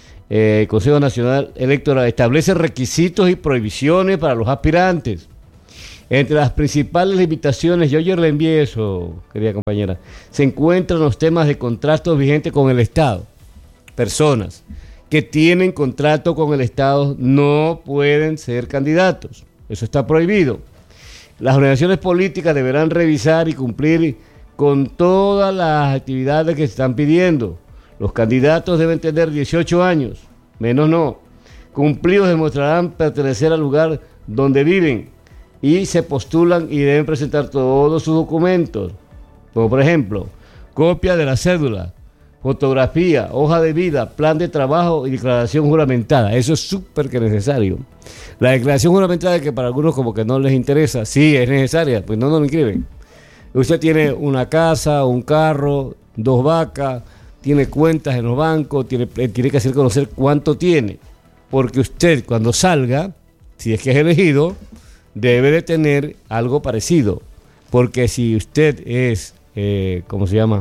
A: eh, el Consejo Nacional Electoral, establece requisitos y prohibiciones para los aspirantes. Entre las principales limitaciones, yo ayer le envié eso, querida compañera, se encuentran los temas de contratos vigentes con el Estado. Personas que tienen contrato con el Estado no pueden ser candidatos. Eso está prohibido. Las organizaciones políticas deberán revisar y cumplir con todas las actividades que se están pidiendo. Los candidatos deben tener dieciocho años, menos no. Cumplidos demostrarán pertenecer al lugar donde viven y se postulan y deben presentar todos sus documentos, como por ejemplo, copia de la cédula, fotografía, hoja de vida, plan de trabajo y declaración juramentada. Eso es súper que necesario. La declaración juramentada, que para algunos como que no les interesa, sí es necesaria, pues no nos lo inscriben. Usted tiene una casa, un carro, dos vacas, tiene cuentas en los bancos, tiene, tiene que hacer conocer cuánto tiene, porque usted cuando salga, si es que es elegido, debe de tener algo parecido, porque si usted es, eh, ¿cómo se llama?,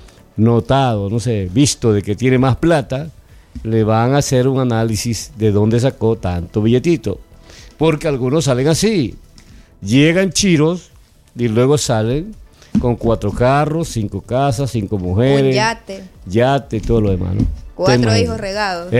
A: notado, no sé, visto de que tiene más plata, le van a hacer un análisis de dónde sacó tanto billetito, porque algunos salen así, llegan chiros y luego salen con cuatro carros, cinco casas, cinco mujeres,
B: un yate,
A: yate y todo lo demás, ¿no?
B: Cuatro hijos regados.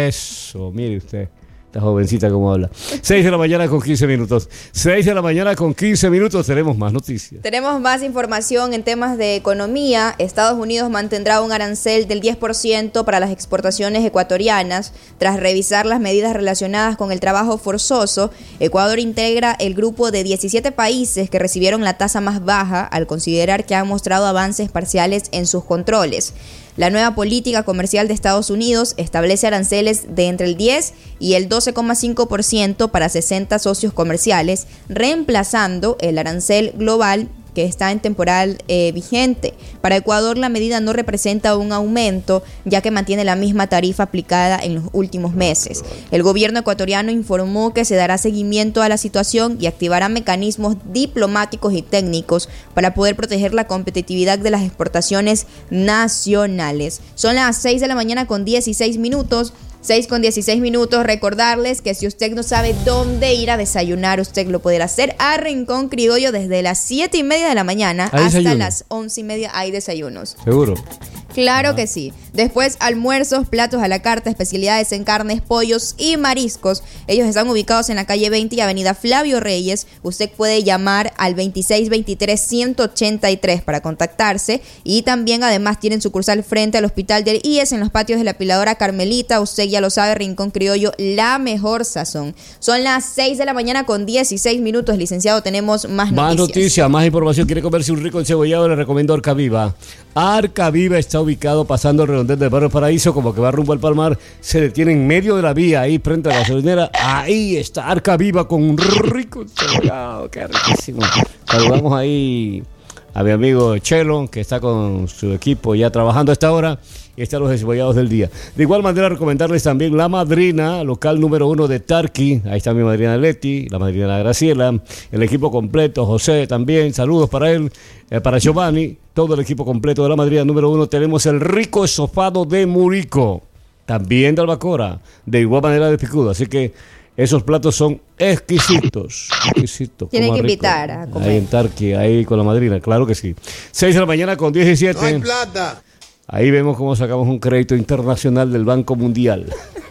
A: Eso, mire usted. Esta jovencita como habla. seis de la mañana con quince minutos. seis de la mañana con quince minutos. Tenemos más noticias.
B: Tenemos más información en temas de economía. Estados Unidos mantendrá un arancel del diez por ciento para las exportaciones ecuatorianas. Tras revisar las medidas relacionadas con el trabajo forzoso, Ecuador integra el grupo de diecisiete países que recibieron la tasa más baja al considerar que han mostrado avances parciales en sus controles. La nueva política comercial de Estados Unidos establece aranceles de entre el diez y el doce coma cinco por ciento para sesenta socios comerciales, reemplazando el arancel global que está en temporal eh, vigente. Para Ecuador la medida no representa un aumento, ya que mantiene la misma tarifa aplicada en los últimos meses. El gobierno ecuatoriano informó que se dará seguimiento a la situación y activará mecanismos diplomáticos y técnicos para poder proteger la competitividad de las exportaciones nacionales. Son las seis de la mañana con dieciséis minutos. seis con dieciséis minutos, recordarles que si usted no sabe dónde ir a desayunar, usted lo puede hacer a Rincón Criollo desde las siete y media de la mañana hasta desayuno? Las once y media hay desayunos.
A: ¿Seguro?
B: Claro que sí. Después almuerzos, platos a la carta, especialidades en carnes, pollos y mariscos. Ellos están ubicados en la calle veinte y avenida Flavio Reyes. Usted puede llamar al veintiséis veintitrés ciento ochenta y tres para contactarse. Y también además tienen sucursal frente al hospital del I E S en los patios de la Piladora Carmelita. Usted ya lo sabe, Rincón Criollo, la mejor sazón. Son las seis de la mañana con dieciséis minutos, licenciado. Tenemos más noticias.
A: Más noticias, más información. ¿Quiere comerse un rico encebollado? Le recomiendo Arca Viva. Arca Viva está ubicado pasando el redondel del barrio Paraíso, como que va rumbo al Palmar. Se detiene en medio de la vía, ahí frente a la gasolinera. Ahí está Arca Viva con un rico encebollado. Qué riquísimo. Saludamos ahí a mi amigo Chelo, que está con su equipo ya trabajando a esta hora. Y están los encebollados del día. De igual manera, recomendarles también La Madrina, local número uno de Tarqui. Ahí está mi madrina Leti, la madrina Graciela, el equipo completo, José también. Saludos para él, eh, para Giovanni, todo el equipo completo de La Madrina número uno. Tenemos el rico estofado de Murico, también de Albacora, de igual manera de Picudo. Así que esos platos son exquisitos. exquisitos
B: Tienen que invitar a comer.
A: Ahí en Tarqui, ahí con La Madrina, claro que sí. seis de la mañana con diecisiete.
M: No hay plata.
A: Ahí vemos cómo sacamos un crédito internacional del Banco Mundial.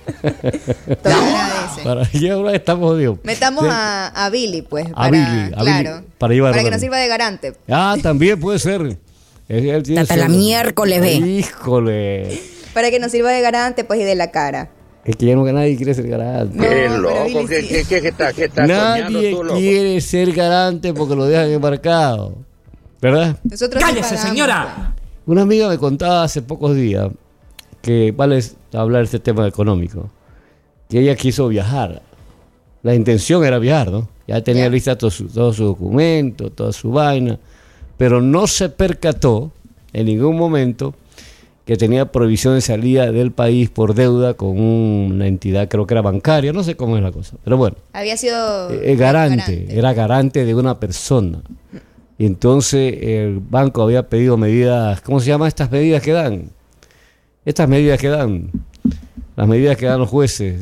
B: Todo agradece.
A: Para ya ahora estamos jodidos.
B: Metamos sí. a, a Billy, pues.
A: A
B: para,
A: Billy, a
B: claro,
A: Billy, para llevar
B: para que nos sirva de garante.
A: Ah, también puede ser.
C: Hasta la miércoles, ve.
A: Híjole.
B: Para que nos sirva de garante, pues, y de la cara.
A: Es que ya no nadie quiere ser garante.
M: No, qué loco, ¿qué, qué, qué, qué está, qué está
A: nadie tú, quiere ser garante porque lo dejan embarcado. ¿Verdad?
B: Nosotros
N: ¡Cállese, señora!
A: Una amiga me contaba hace pocos días que vale hablar de este tema económico, que ella quiso viajar. La intención era viajar, ¿no? Ya tenía yeah. lista todos sus todo su documentos, toda su vaina, pero no se percató en ningún momento que tenía prohibición de salida del país por deuda con una entidad, creo que era bancaria, no sé cómo es la cosa, pero bueno.
B: Había sido
A: eh, garante, garante, era garante de una persona. Y entonces el banco había pedido medidas, ¿cómo se llaman estas medidas que dan? Estas medidas que dan, las medidas que dan los jueces,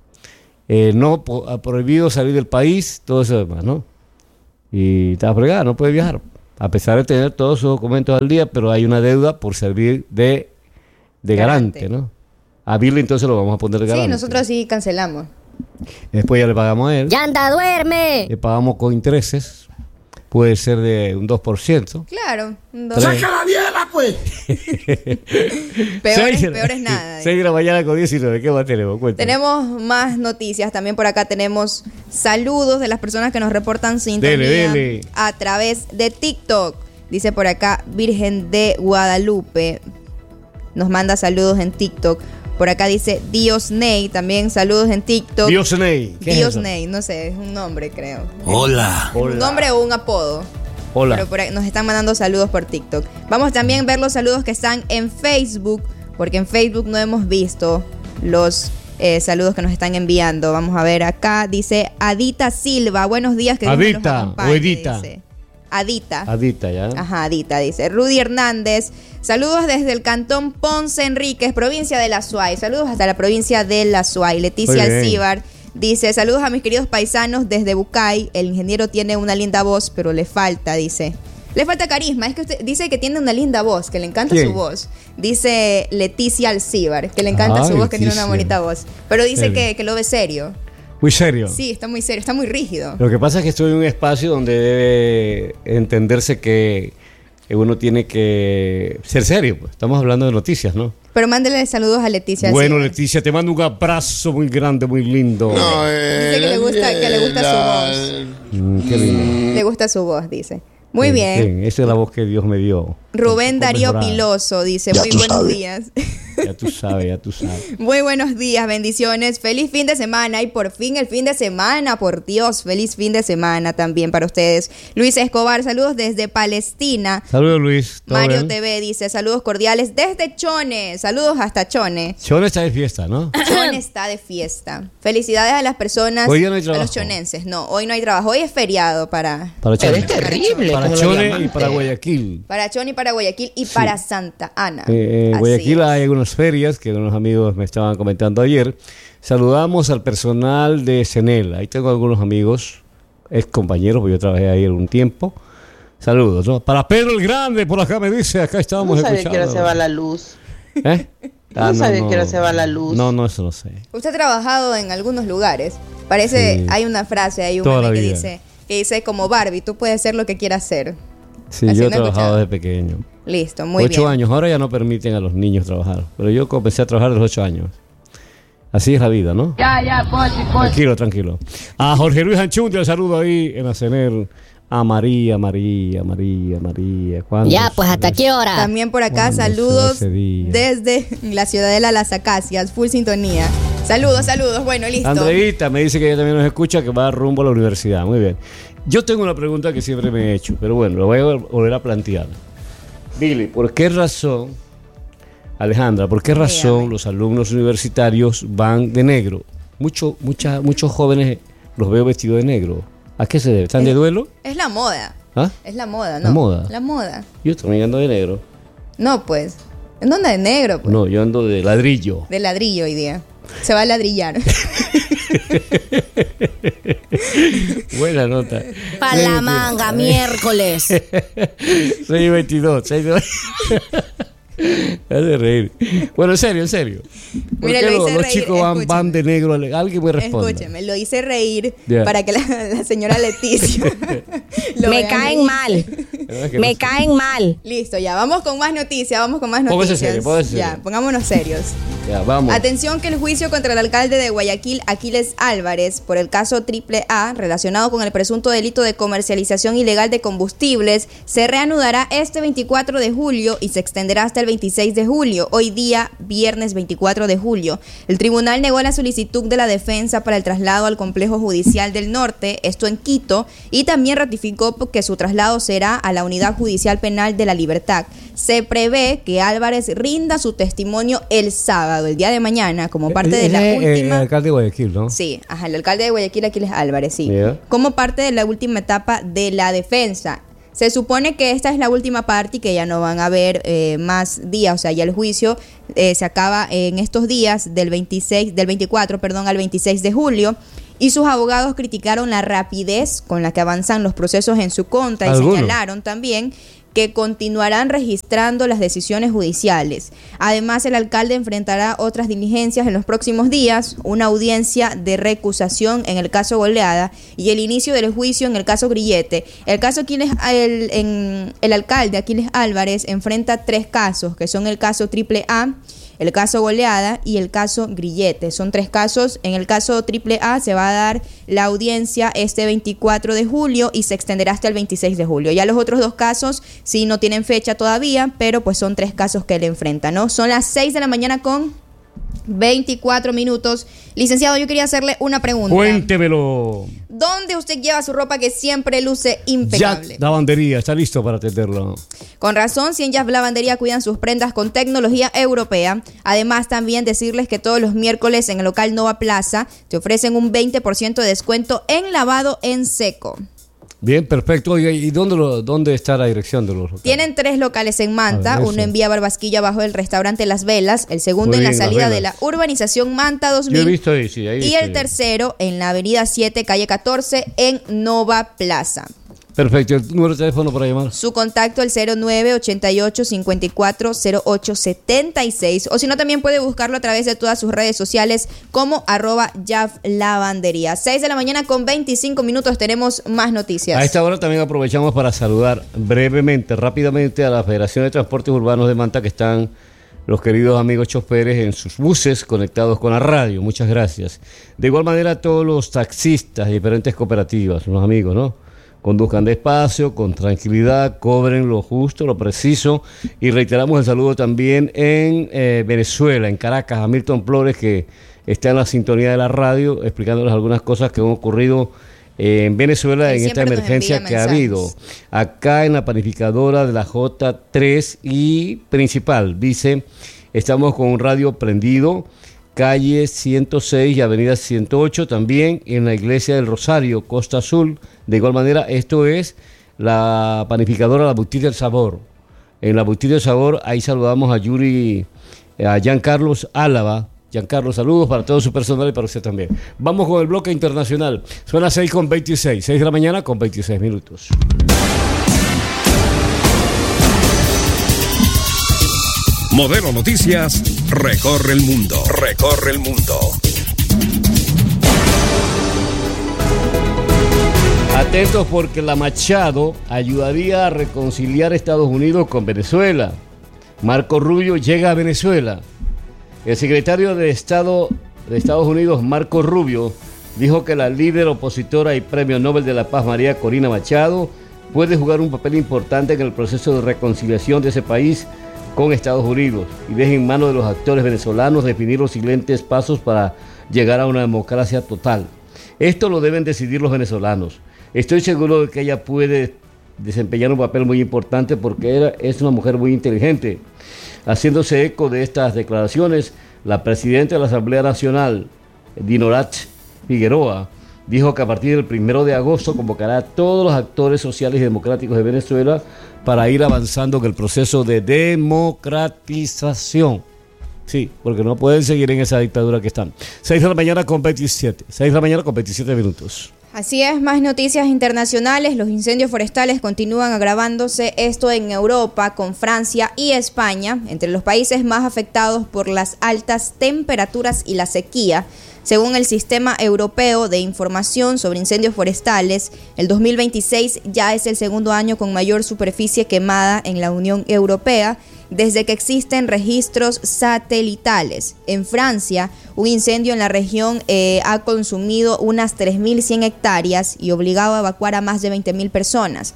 A: eh, no ha prohibido salir del país, todo eso demás, ¿no? Y estaba fregada, no puede viajar, a pesar de tener todos sus documentos al día, pero hay una deuda por servir de, de garante. garante, ¿no? A Billy entonces lo vamos a poner de garante.
B: Sí, nosotros sí cancelamos.
A: Después ya le pagamos a él.
F: ¡Ya anda, duerme!
A: Le pagamos con intereses, puede ser de un dos por ciento.
B: Claro, un dos.
M: ¡Saca la vieja, pues!
B: peor, es, peor es nada.
A: seis de la mañana con diecinueve, ¿qué más tenemos? Cuéntame.
B: Tenemos más noticias, también por acá tenemos saludos de las personas que nos reportan sintonía
A: dele, dele.
B: a través de TikTok. Dice por acá Virgen de Guadalupe, nos manda saludos en TikTok. Por acá dice Diosney, también saludos en TikTok.
A: Diosney.
B: Diosney, no sé, es un nombre creo.
I: Hola.
B: Un
A: Hola.
B: nombre o un apodo.
A: Hola.
B: Pero por ahí nos están mandando saludos por TikTok. Vamos también a ver los saludos que están en Facebook, porque en Facebook no hemos visto los eh, saludos que nos están enviando. Vamos a ver acá, dice Adita Silva, buenos días. Que
A: Adita
B: Dios me los acompañe,
A: o Edita.
B: dice. Adita.
A: Adita, ya.
B: Ajá, Adita, dice. Rudy Hernández, saludos desde el cantón Ponce Enríquez, provincia de La Suay. Saludos hasta la provincia de La Suay. Leticia Alcíbar dice, saludos a mis queridos paisanos desde Bucay. El ingeniero tiene una linda voz, pero le falta, dice. Le falta carisma. Es que usted dice que tiene una linda voz, que le encanta
A: ¿Quién?
B: su voz. Dice Leticia Alcíbar, que le encanta
A: Ah,
B: su voz, que
A: Leticia.
B: tiene una bonita voz. Pero dice
A: Serio.
B: que, que lo ve serio.
A: Muy serio.
B: Sí, está muy serio, está muy rígido.
A: Lo que pasa es que estoy en un espacio donde debe entenderse que uno tiene que ser serio. Pues. Estamos hablando de noticias, ¿no?
B: Pero mándele saludos a Leticia
A: Bueno,
B: Alcíbar.
A: Leticia, te mando un abrazo muy grande, muy lindo.
M: No, eh,
B: Dice que le gusta, que le gusta
M: la-
B: su voz.
A: Mm, qué lindo.
B: Le gusta su voz, dice. Muy
A: Bien,
B: bien.
A: bien. Esa es la voz que Dios me dio.
B: Rubén
A: Un poco
B: Darío
A: mejorada.
B: Piloso dice,
A: Ya
B: muy
A: tú
B: buenos
A: sabes.
B: días.
A: Ya tú sabes, ya tú sabes.
B: Muy buenos días, bendiciones. Feliz fin de semana y por fin el fin de semana, por Dios, feliz fin de semana también para ustedes. Luis Escobar, saludos desde Palestina.
A: Saludos, Luis. ¿Todo
B: Mario
A: bien?
B: T V dice, saludos cordiales desde Chone. Saludos hasta Chone.
A: Chone está de fiesta, ¿no?
B: Chone está de fiesta. Felicidades a las personas,
A: Hoy ya no hay
B: a
A: trabajo.
B: los chonenses. No, hoy no hay trabajo. Hoy es feriado para,
A: Para Chone.
B: Pero es terrible,
A: Para
B: como lo
A: Chone
B: llaman.
A: y para Guayaquil.
B: para Chone y para Guayaquil y para Santa Ana.
A: Eh, en
B: Así
A: Guayaquil
B: es.
A: hay unas ferias que unos amigos me estaban comentando ayer. Saludamos al personal de Senel. Ahí tengo algunos amigos, ex compañeros, porque yo trabajé ahí algún tiempo. Saludos, ¿no? Para Pedro el Grande, por acá me dice, acá estábamos
N: No sabe
A: escuchando.
N: que ahora se va la luz.
A: ¿Eh?
N: No sabe que ahora se va la luz.
A: No, no, eso no sé.
B: Usted ha trabajado en algunos lugares. Parece,
A: Sí.
B: hay una frase, hay un
A: Toda
B: meme
A: la
B: que
A: vida.
B: dice, que dice como Barbie, tú puedes ser lo que quieras ser.
A: Sí,
B: Así
A: yo he
B: no he
A: trabajado
B: escuchado.
A: desde pequeño.
B: Listo, muy
A: ocho
B: bien.
A: años, ahora ya no permiten a los niños trabajar. Pero yo comencé a trabajar a los ocho años. Así es la vida, ¿no?
O: Ya, ya, pochi, pochi.
A: Tranquilo, tranquilo. A Jorge Luis Anchundia, el saludo ahí en Acener. A María, María, María, María. ¿Cuándo
F: Ya, pues hasta qué hora.
B: También por acá
A: ¿Cuándo será
B: saludos
A: ese día?
B: desde la Ciudadela Las Acacias, full sintonía. Saludos, saludos. Bueno, listo.
A: Andreita me dice que ella también nos escucha, que va rumbo a la universidad. Muy bien. Yo tengo una pregunta que siempre me he hecho, pero bueno, lo voy a volver a plantear. Billy, ¿por qué razón, Alejandra, por qué razón los alumnos universitarios van de negro? Mucho, mucha, muchos jóvenes los veo vestidos de negro. ¿A qué se debe? ¿Están de duelo?
B: Es la moda.
A: ¿Ah?
B: Es la moda, ¿no?
A: ¿La moda?
B: La moda.
A: Yo también ando de negro.
B: No, pues. ¿En dónde de negro? Pues?
A: No, yo ando de ladrillo.
B: De ladrillo hoy día. Se va a ladrillar.
A: Buena nota.
F: Pa' la manga, miércoles.
A: seis y veintidós. seis y veintidós. Me hace reír. Bueno, en serio, en serio. ¿Por
B: Mira,
A: qué
B: lo
A: los,
B: hice
A: los
B: reír,
A: chicos van,
B: escúchame.
A: van de negro? Alguien me responde.
B: Escúcheme, lo hice reír
A: Ya.
B: para que la, la señora Leticia lo
F: Me
B: vea
F: caen
B: reír.
F: mal. Me caen mal.
B: Listo, ya, vamos con más noticias, vamos con más
A: Póngase
B: noticias.
A: serio, póngase serio.
B: Ya, pongámonos serios.
A: Ya, vamos.
B: Atención que el juicio contra el alcalde de Guayaquil, Aquiles Álvarez, por el caso Triple A, relacionado con el presunto delito de comercialización ilegal de combustibles, se reanudará este veinticuatro de julio y se extenderá hasta el veintiséis de julio, hoy día viernes veinticuatro de julio. El tribunal negó la solicitud de la defensa para el traslado al complejo judicial del norte, esto en Quito, y también ratificó que su traslado será a la unidad judicial penal de La Libertad. Se prevé que Álvarez rinda su testimonio el sábado, el día de mañana, como parte de la
A: Ese es, eh,
B: última...
A: el alcalde de Guayaquil, ¿no?
B: Sí, ajá, el alcalde de Guayaquil, Aquiles Álvarez, sí.
A: Yeah.
B: Como parte de la última etapa de la defensa. Se supone que esta es la última parte y que ya no van a haber eh, más días, o sea, ya el juicio eh, se acaba en estos días del veintiséis, del veinticuatro, perdón, al veintiséis de julio. Y sus abogados criticaron la rapidez con la que avanzan los procesos en su contra y ¿Alguno? señalaron también que continuarán registrando las decisiones judiciales. Además, el alcalde enfrentará otras diligencias en los próximos días, una audiencia de recusación en el caso Goleada y el inicio del juicio en el caso Grillete. El caso Aquiles, el, en, el alcalde Aquiles Álvarez enfrenta tres casos, que son el caso Triple A, el caso Goleada y el caso Grillete. Son tres casos. En el caso Triple A se va a dar la audiencia este veinticuatro de julio y se extenderá hasta el veintiséis de julio. Ya los otros dos casos sí no tienen fecha todavía, pero pues son tres casos que él enfrenta, ¿no? Son las seis de la mañana con veinticuatro minutos. Licenciado, yo quería hacerle una pregunta.
A: Cuéntemelo.
B: ¿Dónde usted lleva su ropa que siempre luce impecable?
A: Jack Lavandería, está listo para atenderlo.
B: Con razón, si en Jack Lavandería cuidan sus prendas con tecnología europea. Además, también decirles que todos los miércoles en el local Nova Plaza te ofrecen un veinte por ciento de descuento en lavado en seco.
A: Bien, perfecto. Oiga, ¿y dónde, lo, dónde está la dirección de los locales?
B: Tienen tres locales en Manta, ver, uno en Vía Barbasquilla bajo el restaurante Las Velas, el segundo Muy en bien, la salida de la urbanización Manta dos mil.
A: Yo he visto ahí, sí, ahí
B: y el tercero en la avenida siete, calle catorce, en Nova Plaza.
A: Perfecto, ¿el número de teléfono para llamar?
B: Su contacto el cero nueve ochenta y ocho cincuenta y cuatro cero ocho setenta y seis, o si no también puede buscarlo a través de todas sus redes sociales como arroba Jaf Lavandería. seis de la mañana con veinticinco minutos, tenemos más noticias.
A: A esta hora también aprovechamos para saludar brevemente, rápidamente a la Federación de Transportes Urbanos de Manta, que están los queridos amigos choferes en sus buses conectados con la radio. Muchas gracias. De igual manera a todos los taxistas, diferentes cooperativas, los amigos, ¿no? Conduzcan despacio, con tranquilidad, cobren lo justo, lo preciso. Y reiteramos el saludo también en eh, Venezuela, en Caracas, a Milton Flores, que está en la sintonía de la radio, explicándoles algunas cosas que han ocurrido eh, en Venezuela en esta emergencia que ha habido. Acá en la panificadora de la J tres y principal, dice, estamos con un radio prendido, calle ciento seis y avenida ciento ocho, también en la iglesia del Rosario, Costa Azul. De igual manera, esto es la panificadora La Boutique del Sabor. En la Boutique del Sabor, ahí saludamos a Yuri, a Giancarlos Álava. Giancarlo, saludos para todo su personal y para usted también. Vamos con el bloque internacional. Son las seis con veintiséis, seis de la mañana con veintiséis minutos.
K: Modelo Noticias recorre el mundo. Recorre el mundo.
A: Atentos porque la Machado ayudaría a reconciliar Estados Unidos con Venezuela. Marco Rubio llega a Venezuela. El secretario de Estado de Estados Unidos, Marco Rubio, dijo que la líder opositora y premio Nobel de la Paz, María Corina Machado, puede jugar un papel importante en el proceso de reconciliación de ese país con Estados Unidos y deja en manos de los actores venezolanos definir los siguientes pasos para llegar a una democracia total. Esto lo deben decidir los venezolanos. Estoy seguro de que ella puede desempeñar un papel muy importante porque era, es una mujer muy inteligente. Haciéndose eco de estas declaraciones, la presidenta de la Asamblea Nacional, Dinorat Figueroa, dijo que a partir del primero de agosto convocará a todos los actores sociales y democráticos de Venezuela para ir avanzando en el proceso de democratización. Sí, porque no pueden seguir en esa dictadura que están. seis de la mañana con veintisiete. seis de la mañana con veintisiete minutos.
B: Así es, más noticias internacionales. Los incendios forestales continúan agravándose, esto en Europa, con Francia y España, entre los países más afectados por las altas temperaturas y la sequía. Según el Sistema Europeo de Información sobre Incendios Forestales, el dos mil veintiséis ya es el segundo año con mayor superficie quemada en la Unión Europea desde que existen registros satelitales. En Francia, un incendio en la región eh, ha consumido unas tres mil cien hectáreas y obligado a evacuar a más de veinte mil personas.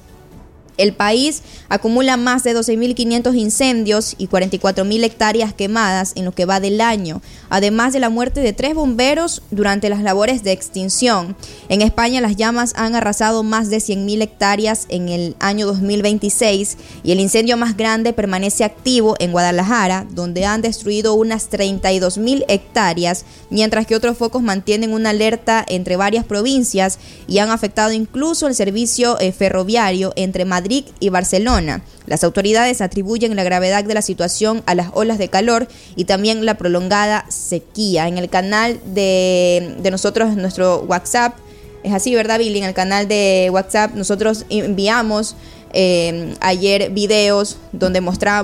B: El país acumula más de doce mil quinientos incendios y cuarenta y cuatro mil hectáreas quemadas en lo que va del año, además de la muerte de tres bomberos durante las labores de extinción. En España las llamas han arrasado más de cien mil hectáreas en el año dos mil veintiséis y el incendio más grande permanece activo en Guadalajara, donde han destruido unas treinta y dos mil hectáreas, mientras que otros focos mantienen una alerta entre varias provincias y han afectado incluso el servicio eh, ferroviario entre Madrid Madrid y Barcelona. Las autoridades atribuyen la gravedad de la situación a las olas de calor y también la prolongada sequía. En el canal de, de nosotros, nuestro WhatsApp, es así, ¿verdad, Billy? En el canal de WhatsApp nosotros enviamos eh, ayer videos donde mostramos